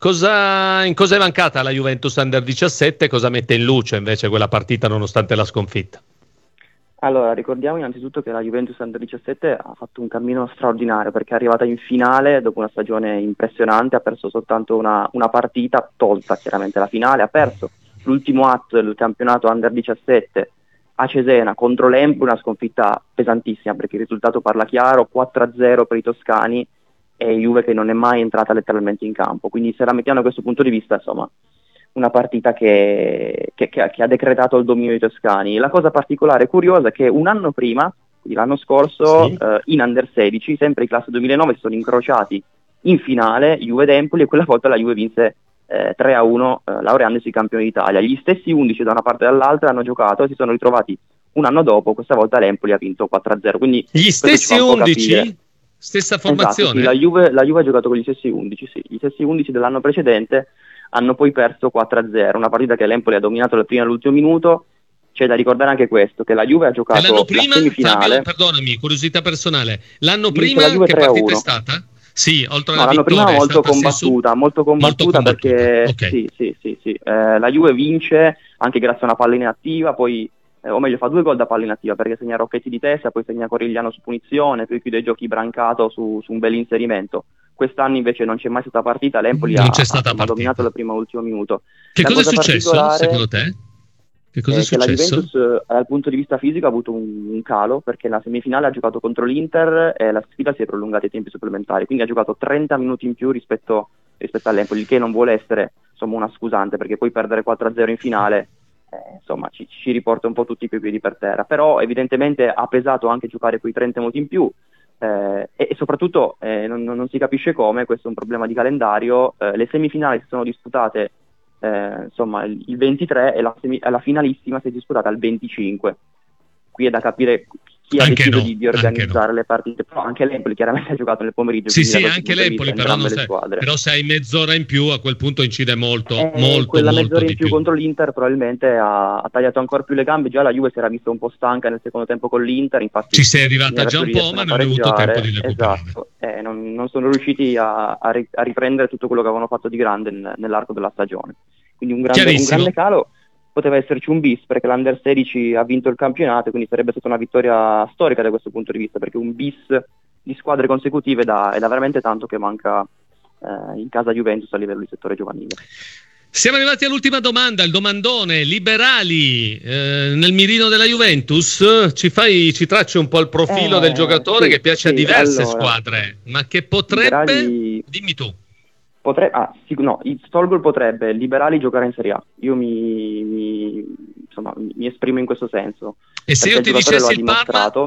Cosa, in cosa è mancata la Juventus Under diciassette? Cosa mette in luce invece quella partita nonostante la sconfitta? Allora, ricordiamo innanzitutto che la Juventus Under diciassette ha fatto un cammino straordinario perché è arrivata in finale dopo una stagione impressionante, ha perso soltanto una, una partita, tolta chiaramente la finale, ha perso l'ultimo atto del campionato Under diciassette a Cesena contro l'Empoli, una sconfitta pesantissima perché il risultato parla chiaro, quattro a zero per i toscani e Juve che non è mai entrata letteralmente in campo, quindi se la mettiamo da questo punto di vista, insomma, una partita che, che, che, che ha decretato il dominio dei toscani. La cosa particolare e curiosa è che un anno prima, quindi l'anno scorso, sì. eh, in Under sedici, sempre in classe duemilanove, si sono incrociati in finale Juve ed Empoli e quella volta la Juve vinse Eh, tre a uno, eh, laureandosi campione d'Italia. Gli stessi undici da una parte e dall'altra hanno giocato e si sono ritrovati un anno dopo, questa volta l'Empoli ha vinto quattro a zero. Quindi gli stessi undici? Stessa formazione? Esatto, sì, la, Juve, la Juve ha giocato con gli stessi undici, sì. Gli stessi undici dell'anno precedente hanno poi perso quattro a zero, una partita che l'Empoli ha dominato dal primo all'ultimo minuto. C'è da ricordare anche questo, che la Juve ha giocato l'anno prima, la semifinale. Fabio, perdonami, curiosità personale, l'anno prima che partita è stata? Sì, oltre alla no, l'anno vittoria prima molto su... combattuta, molto combattuta, molto combattuta perché okay. sì, sì, sì, sì. Eh, la Juve vince anche grazie a una palla inattiva, poi eh, o meglio fa due gol da palla inattiva perché segna Rocchetti di testa, poi segna Corigliano su punizione, poi chiude i giochi Brancato su, su un bel inserimento. Quest'anno invece non c'è mai stata partita, l'Empoli non ha, c'è stata ha dominato dal primo all'ultimo minuto. Che la cosa è cosa successo secondo te? Che cosa è, è successo? Che la Juventus eh, dal punto di vista fisico ha avuto un, un calo perché la semifinale ha giocato contro l'Inter e la sfida si è prolungata ai tempi supplementari, quindi ha giocato trenta minuti in più rispetto, rispetto all'Empoli, il che non vuole essere insomma una scusante perché poi perdere quattro a zero in finale eh, insomma ci, ci riporta un po' tutti i piedi per terra, però evidentemente ha pesato anche giocare quei trenta minuti in più eh, e, e soprattutto eh, non, non si capisce come, questo è un problema di calendario, eh, le semifinali si sono disputate Eh, insomma il, il ventitré e la, semi, la finalissima si è disputata al venticinque. Qui è da capire chi ha anche deciso no, di, di organizzare no. le partite, però anche l'Empoli chiaramente ha giocato nel pomeriggio. Sì, sì, anche l'Empoli, però, non sei, squadre. però se hai mezz'ora in più a quel punto incide molto, eh, molto, quella molto mezz'ora in di più, più contro l'Inter probabilmente ha, ha tagliato ancora più le gambe, già la Juve si era vista un po' stanca nel secondo tempo con l'Inter, infatti ci sei arrivata già un po' ma non hai avuto tempo di recuperare. Esatto, eh, non, non sono riusciti a, a, ri, a riprendere tutto quello che avevano fatto di grande n- nell'arco della stagione. Quindi un grande, un grande calo, poteva esserci un bis perché l'Under sedici ha vinto il campionato, quindi sarebbe stata una vittoria storica da questo punto di vista, perché un bis di squadre consecutive da, è da veramente tanto che manca eh, in casa Juventus a livello di settore giovanile. Siamo arrivati all'ultima domanda, il domandone, liberali eh, nel mirino della Juventus, ci fai, ci tracci un po' il profilo eh, del giocatore sì, che piace sì, a diverse allora, squadre, ma che potrebbe, liberali... dimmi tu. Potre... Ah, sì, no, il Stolgol potrebbe, liberali giocare in Serie A. Io mi, mi, insomma, mi esprimo in questo senso. E se io ti dicessi il Parma?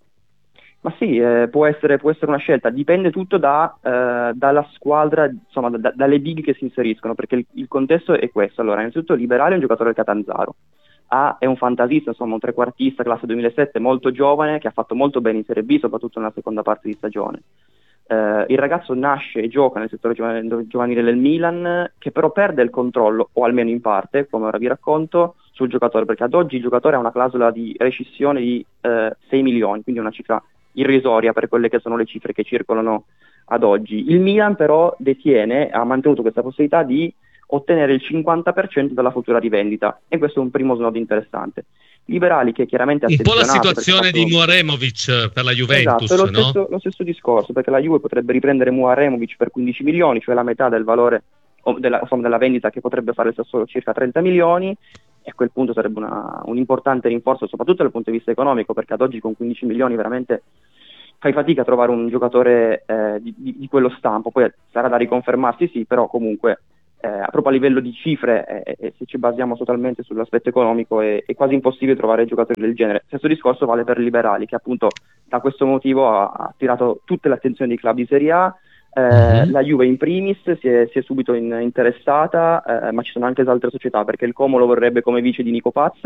Ma sì, eh, può, essere, può essere una scelta, dipende tutto da, eh, dalla squadra, insomma, da, dalle big che si inseriscono, perché il, il contesto è questo. Allora, innanzitutto Liberali è un giocatore del Catanzaro. A è un fantasista, insomma, un trequartista, classe duemilasette, molto giovane, che ha fatto molto bene in Serie B, soprattutto nella seconda parte di stagione. Uh, il ragazzo nasce e gioca nel settore giovanile, giovanile del Milan, che però perde il controllo, o almeno in parte, come ora vi racconto, sul giocatore, perché ad oggi il giocatore ha una clausola di rescissione di uh, sei milioni, quindi una cifra irrisoria per quelle che sono le cifre che circolano ad oggi. Il Milan però detiene, ha mantenuto questa possibilità di ottenere il cinquanta per cento della futura rivendita, e questo è un primo snodo interessante. Liberali che chiaramente un po' la situazione fatto... di Muaremovic per la Juventus, esatto, è lo, no? stesso, lo stesso discorso, perché la Juve potrebbe riprendere Muaremovic per quindici milioni, cioè la metà del valore o della, insomma, della vendita che potrebbe fare il Sassuolo, circa trenta milioni, e a quel punto sarebbe una, un importante rinforzo soprattutto dal punto di vista economico, perché ad oggi con quindici milioni veramente fai fatica a trovare un giocatore eh, di, di, di quello stampo. Poi sarà da riconfermarsi, sì, però comunque eh, proprio a livello di cifre, eh, eh, se ci basiamo totalmente sull'aspetto economico, è, è quasi impossibile trovare giocatori del genere. Stesso discorso vale per Liberali, che appunto da questo motivo ha, ha attirato tutte le attenzioni dei club di Serie A. Eh, mm-hmm. La Juve in primis si è, si è subito in, interessata, eh, ma ci sono anche altre società, perché il Como lo vorrebbe come vice di Nico Paz.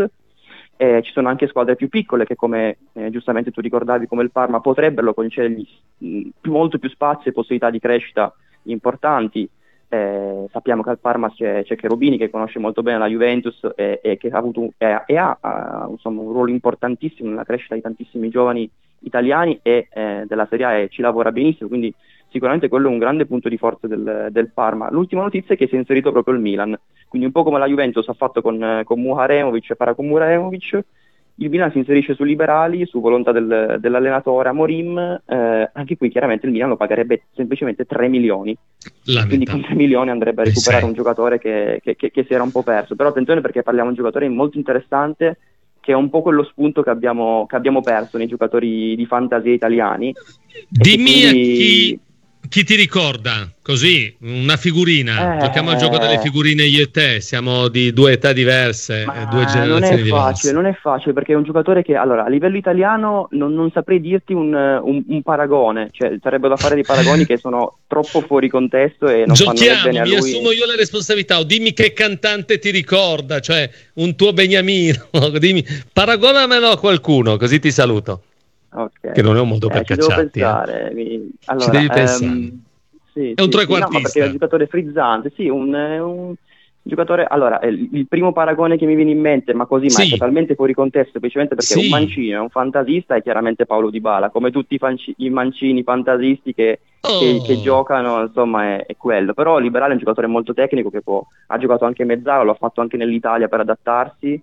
Eh, ci sono anche squadre più piccole che, come eh, giustamente tu ricordavi, come il Parma, potrebbero concedergli mh, molto più spazio e possibilità di crescita importanti. Eh, sappiamo che al Parma c'è, c'è Cherubini, che conosce molto bene la Juventus e, e che ha avuto e, e ha, ha insomma, un ruolo importantissimo nella crescita di tantissimi giovani italiani e eh, della Serie A, e ci lavora benissimo, quindi sicuramente quello è un grande punto di forza del, del Parma. L'ultima notizia è che si è inserito proprio il Milan, quindi un po' come la Juventus ha fatto con, con Muharemovic e Parakom Muharemovic, il Milan si inserisce su Liberali, su volontà del, dell'allenatore Amorim. Eh, anche qui chiaramente il Milan lo pagherebbe semplicemente tre milioni, quindi con tre milioni andrebbe a recuperare un giocatore che, che, che, che si era un po' perso. Però attenzione, perché parliamo di un giocatore molto interessante, che è un po' quello spunto che abbiamo, che abbiamo perso nei giocatori di fantasia italiani. Dimmi a chi... Chi ti ricorda? Così, una figurina. Eh, Giochiamo al gioco delle figurine io e te, siamo di due età diverse, due generazioni non è diverse. Facile, non è facile, perché è un giocatore che, allora, a livello italiano non, non saprei dirti un, un, un paragone, cioè sarebbe da fare dei paragoni che sono troppo fuori contesto e non Giochiamo, fanno bene a lui. mi assumo io la responsabilità, o dimmi che cantante ti ricorda, cioè un tuo Beniamino, dimmi, paragonamelo a qualcuno, così ti saluto. Okay. Che non è un modo per eh, cacciarti. Eh. Mi... Allora, ci devi ehm, pensare. Sì, è un sì, trequartista. Sì, no, perché è un giocatore frizzante, sì, un, un giocatore. Allora, il, il primo paragone che mi viene in mente, ma così, sì. ma è totalmente fuori contesto, semplicemente perché sì. un mancino, è un fantasista, è chiaramente Paulo Dybala, come tutti i, fanci, i mancini fantasisti che, oh. che, che giocano, insomma, è, è quello. Però Liberale è un giocatore molto tecnico, che può, ha giocato anche mezzala, lo ha fatto anche nell'Italia per adattarsi.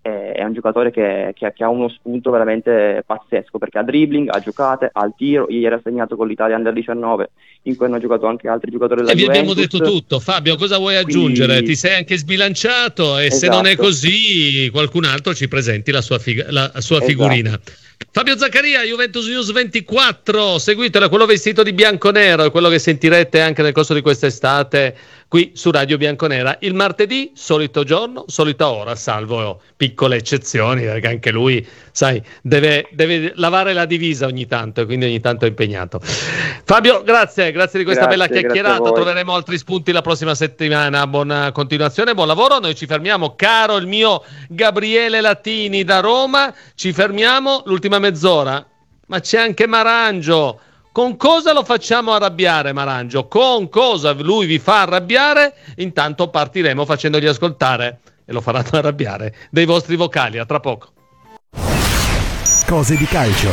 È un giocatore che, che, che ha uno spunto veramente pazzesco, perché ha dribbling, ha giocate, ha il tiro. Ieri ha segnato con l'Italia Under diciannove, in cui hanno giocato anche altri giocatori della e Juventus. E vi abbiamo detto tutto. Fabio, cosa vuoi aggiungere? Quindi... Ti sei anche sbilanciato, e esatto. se non è così qualcun altro ci presenti la sua, fig- la sua esatto. figurina. Fabio Zaccaria, Juventus News ventiquattro, seguitela, quello vestito di bianco-nero, è quello che sentirete anche nel corso di quest'estate qui su Radio Bianconera. Il martedì, solito giorno, solita ora, salvo piccole eccezioni, perché anche lui, sai, deve, deve lavare la divisa ogni tanto, e quindi ogni tanto è impegnato. Fabio, grazie, grazie di questa grazie, bella chiacchierata, troveremo altri spunti la prossima settimana. Buona continuazione, buon lavoro, noi ci fermiamo, caro il mio Gabriele Latini da Roma, ci fermiamo l'ultima mezz'ora, ma c'è anche Marangio. Con cosa lo facciamo arrabbiare, Marangio? Con cosa lui vi fa arrabbiare? Intanto partiremo facendogli ascoltare, e lo faranno arrabbiare, dei vostri vocali. A tra poco. Cose di calcio.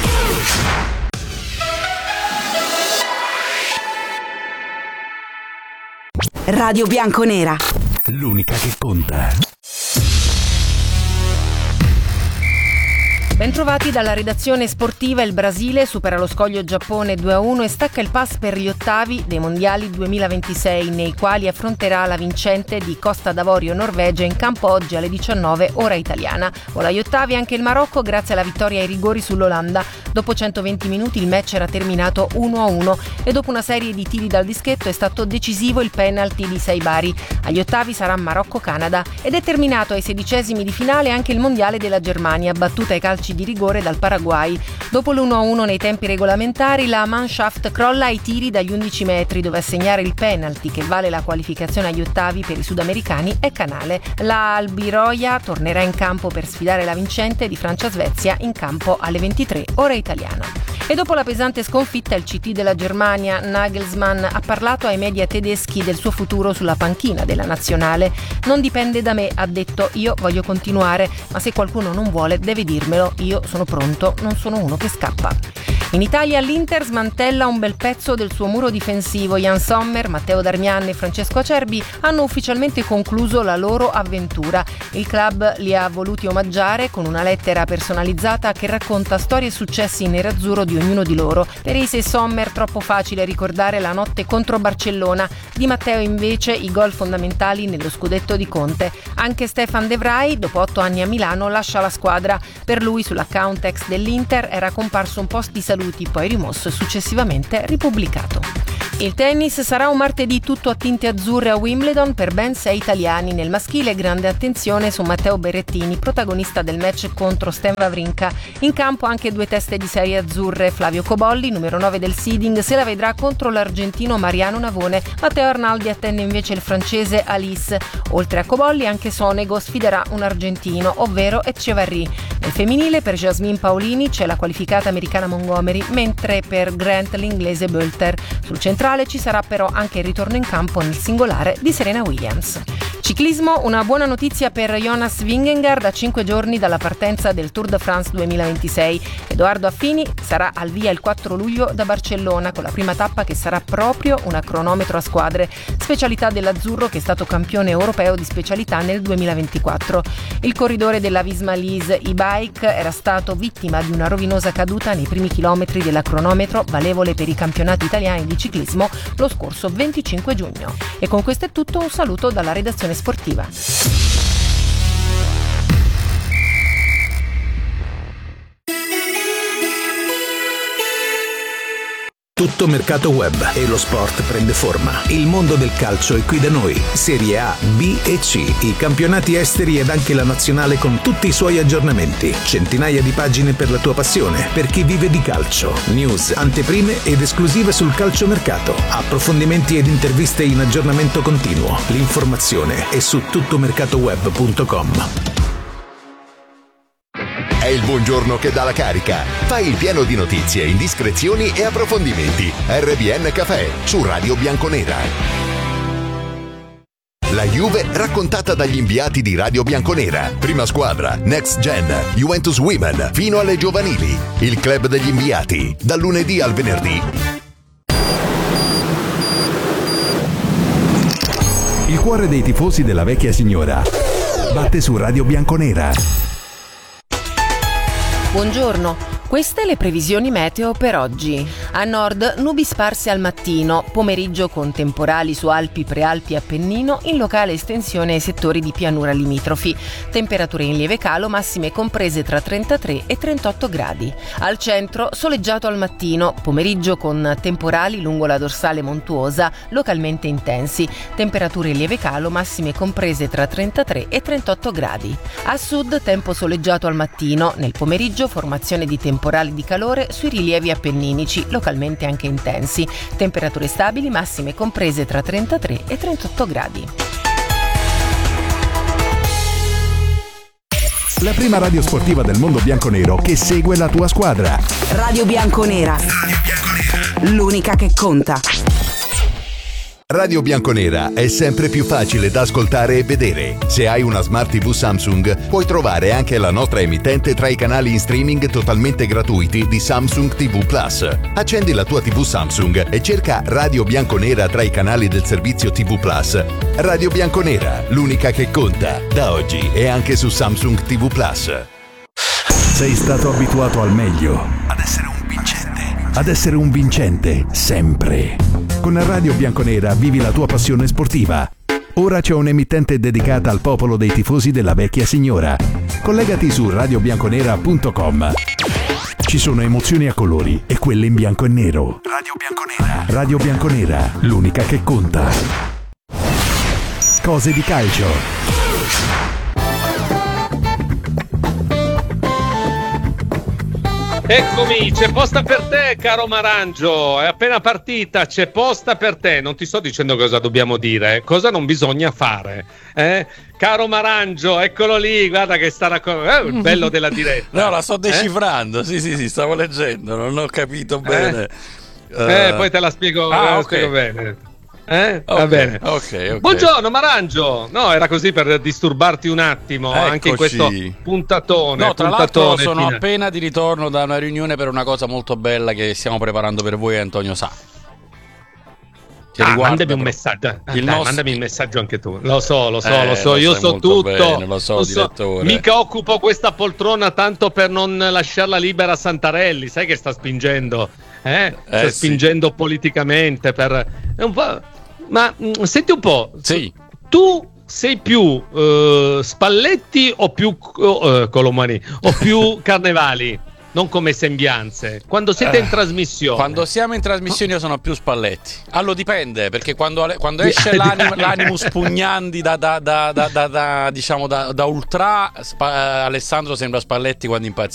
Radio Bianconera, l'unica che conta. Bentrovati dalla redazione sportiva. Il Brasile supera lo scoglio Giappone due a uno e stacca il pass per gli ottavi dei mondiali duemilaventisei, nei quali affronterà la vincente di Costa d'Avorio-Norvegia in campo oggi alle diciannove ora italiana. Vola agli ottavi anche il Marocco grazie alla vittoria ai rigori sull'Olanda. Dopo centoventi minuti il match era terminato uno a uno e dopo una serie di tiri dal dischetto è stato decisivo il penalty di Saibari. Agli ottavi sarà Marocco-Canada ed è terminato ai sedicesimi di finale anche il mondiale della Germania, battuta ai calci di rigore dal Paraguay. Dopo l'uno a uno nei tempi regolamentari, la Mannschaft crolla ai tiri dagli undici metri, dove a segnare il penalty che vale la qualificazione agli ottavi per i sudamericani è Canale. La Albiroia tornerà in campo per sfidare la vincente di Francia-Svezia in campo alle ventitré ora italiana. E dopo la pesante sconfitta, il C T della Germania, Nagelsmann, ha parlato ai media tedeschi del suo futuro sulla panchina della nazionale. Non dipende da me, ha detto, io voglio continuare, ma se qualcuno non vuole deve dirmelo, io sono pronto, non sono uno che scappa. In Italia l'Inter smantella un bel pezzo del suo muro difensivo. Jan Sommer, Matteo Darmian e Francesco Acerbi hanno ufficialmente concluso la loro avventura. Il club li ha voluti omaggiare con una lettera personalizzata che racconta storie e successi in nerazzurro di ognuno di loro. Per Ise e Sommer troppo facile ricordare la notte contro Barcellona, di Matteo invece i gol fondamentali nello scudetto di Conte. Anche Stefan De Vrij, dopo otto anni a Milano, lascia la squadra. Per lui sull'account ex dell'Inter era comparso un post di saluti, poi rimosso e successivamente ripubblicato. Il tennis sarà un martedì tutto a tinte azzurre a Wimbledon per ben sei italiani. Nel maschile grande attenzione su Matteo Berrettini, protagonista del match contro Stan Wawrinka. In campo anche due teste di serie azzurre. Flavio Cobolli, numero nove del seeding, se la vedrà contro l'argentino Mariano Navone. Matteo Arnaldi attende invece il francese Alice. Oltre a Cobolli anche Sonego sfiderà un argentino, ovvero Etcheverry. Nel femminile per Jasmine Paolini c'è la qualificata americana Montgomery, mentre per Grant l'inglese Bölter. Sul centrale ci sarà però anche il ritorno in campo nel singolare di Serena Williams. Ciclismo, una buona notizia per Jonas Vingegaard a cinque giorni dalla partenza del Tour de France duemilaventisei. Edoardo Affini sarà al via il quattro luglio da Barcellona con la prima tappa che sarà proprio una cronometro a squadre, specialità dell'azzurro che è stato campione europeo di specialità nel duemilaventiquattro. Il corridore della Visma Lease e-bike era stato vittima di una rovinosa caduta nei primi chilometri della cronometro valevole per i campionati italiani di ciclismo lo scorso venticinque giugno. E con questo è tutto, un saluto dalla redazione sportiva. Tutto mercato web e lo sport prende forma. Il mondo del calcio è qui da noi. Serie A, B e C, i campionati esteri ed anche la nazionale con tutti i suoi aggiornamenti. Centinaia di pagine per la tua passione, per chi vive di calcio. News, anteprime ed esclusive sul calciomercato. Approfondimenti ed interviste in aggiornamento continuo. L'informazione è su tuttomercatoweb punto com. È il buongiorno che dà la carica. Fai il pieno di notizie, indiscrezioni e approfondimenti. R B N Café su Radio Bianconera. La Juve raccontata dagli inviati di Radio Bianconera. Prima squadra, Next Gen, Juventus Women, fino alle giovanili. Il club degli inviati, dal lunedì al venerdì. Il cuore dei tifosi della vecchia signora batte su Radio Bianconera. Buongiorno, queste le previsioni meteo per oggi. A nord nubi sparse al mattino, pomeriggio con temporali su Alpi, Prealpi e Appennino, in locale estensione ai settori di pianura limitrofi. Temperature in lieve calo, massime comprese tra trentatré e trentotto gradi. Al centro soleggiato al mattino, pomeriggio con temporali lungo la dorsale montuosa, localmente intensi. Temperature in lieve calo, massime comprese tra trentatré e trentotto gradi. A sud tempo soleggiato al mattino, nel pomeriggio formazione di temporali di calore sui rilievi appenninici, localmente anche intensi. Temperature stabili, massime comprese tra trentatré e trentotto gradi. La prima radio sportiva del mondo bianconero che segue la tua squadra. Radio Bianconera. L'unica che conta. Radio Bianconera è sempre più facile da ascoltare e vedere. Se hai una Smart tivù Samsung, puoi trovare anche la nostra emittente tra i canali in streaming totalmente gratuiti di Samsung tivù Plus. Accendi la tua tivù Samsung e cerca Radio Bianconera tra i canali del servizio tivù Plus. Radio Bianconera, l'unica che conta. Da oggi è anche su Samsung tivù Plus. Sei stato abituato al meglio, ad essere un vincente, ad essere un vincente sempre. Con Radio Bianconera vivi la tua passione sportiva. Ora c'è un'emittente dedicata al popolo dei tifosi della vecchia signora. Collegati su radio bianconera punto com. Ci sono emozioni a colori e quelle in bianco e nero. Radio Bianconera. Radio Bianconera, l'unica che conta. Cose di calcio. Eccomi, c'è posta per te, caro Marangio. È appena partita, c'è posta per te. Non ti sto dicendo cosa dobbiamo dire, cosa non bisogna fare. Eh? Caro Marangio, eccolo lì, guarda che sta raccontando. Eh, il bello della diretta. No, la sto decifrando. Eh? Sì, sì, sì, stavo leggendo, non ho capito bene. Eh, uh... eh poi te la spiego, ah, te la okay. spiego bene. Eh? Okay, Va bene. Okay, okay. Buongiorno Marangio. No, era così per disturbarti un attimo. Eccoci. Anche in questo puntatone. No, tra puntatone l'altro sono fine. appena di ritorno da una riunione per una cosa molto bella che stiamo preparando per voi, Antonio sa. Che Ah, riguarda mandami un però- messaggio. Ah, il dai, nostro- mandami un messaggio anche tu. Lo so, lo so, Eh, lo so. lo Io sai so molto tutto. bene, lo so, direttore. Mica occupo questa poltrona tanto per non lasciarla libera a Santarelli. Sai che sta spingendo? Eh? Sta Eh, sì. spingendo politicamente per. È un po'. Ma mh, senti un po'. Sì. Tu sei più eh, Spalletti o più uh, Colomani o più Carnevali? Non come sembianze. Quando siete in Eh, trasmissione. Quando siamo in trasmissione io sono più Spalletti. Allora dipende, perché quando, quando esce l'anim, l'animus pugnandi da, da, da, da, da, da diciamo da, da ultra, Spa- Alessandro sembra Spalletti quando impazzisce.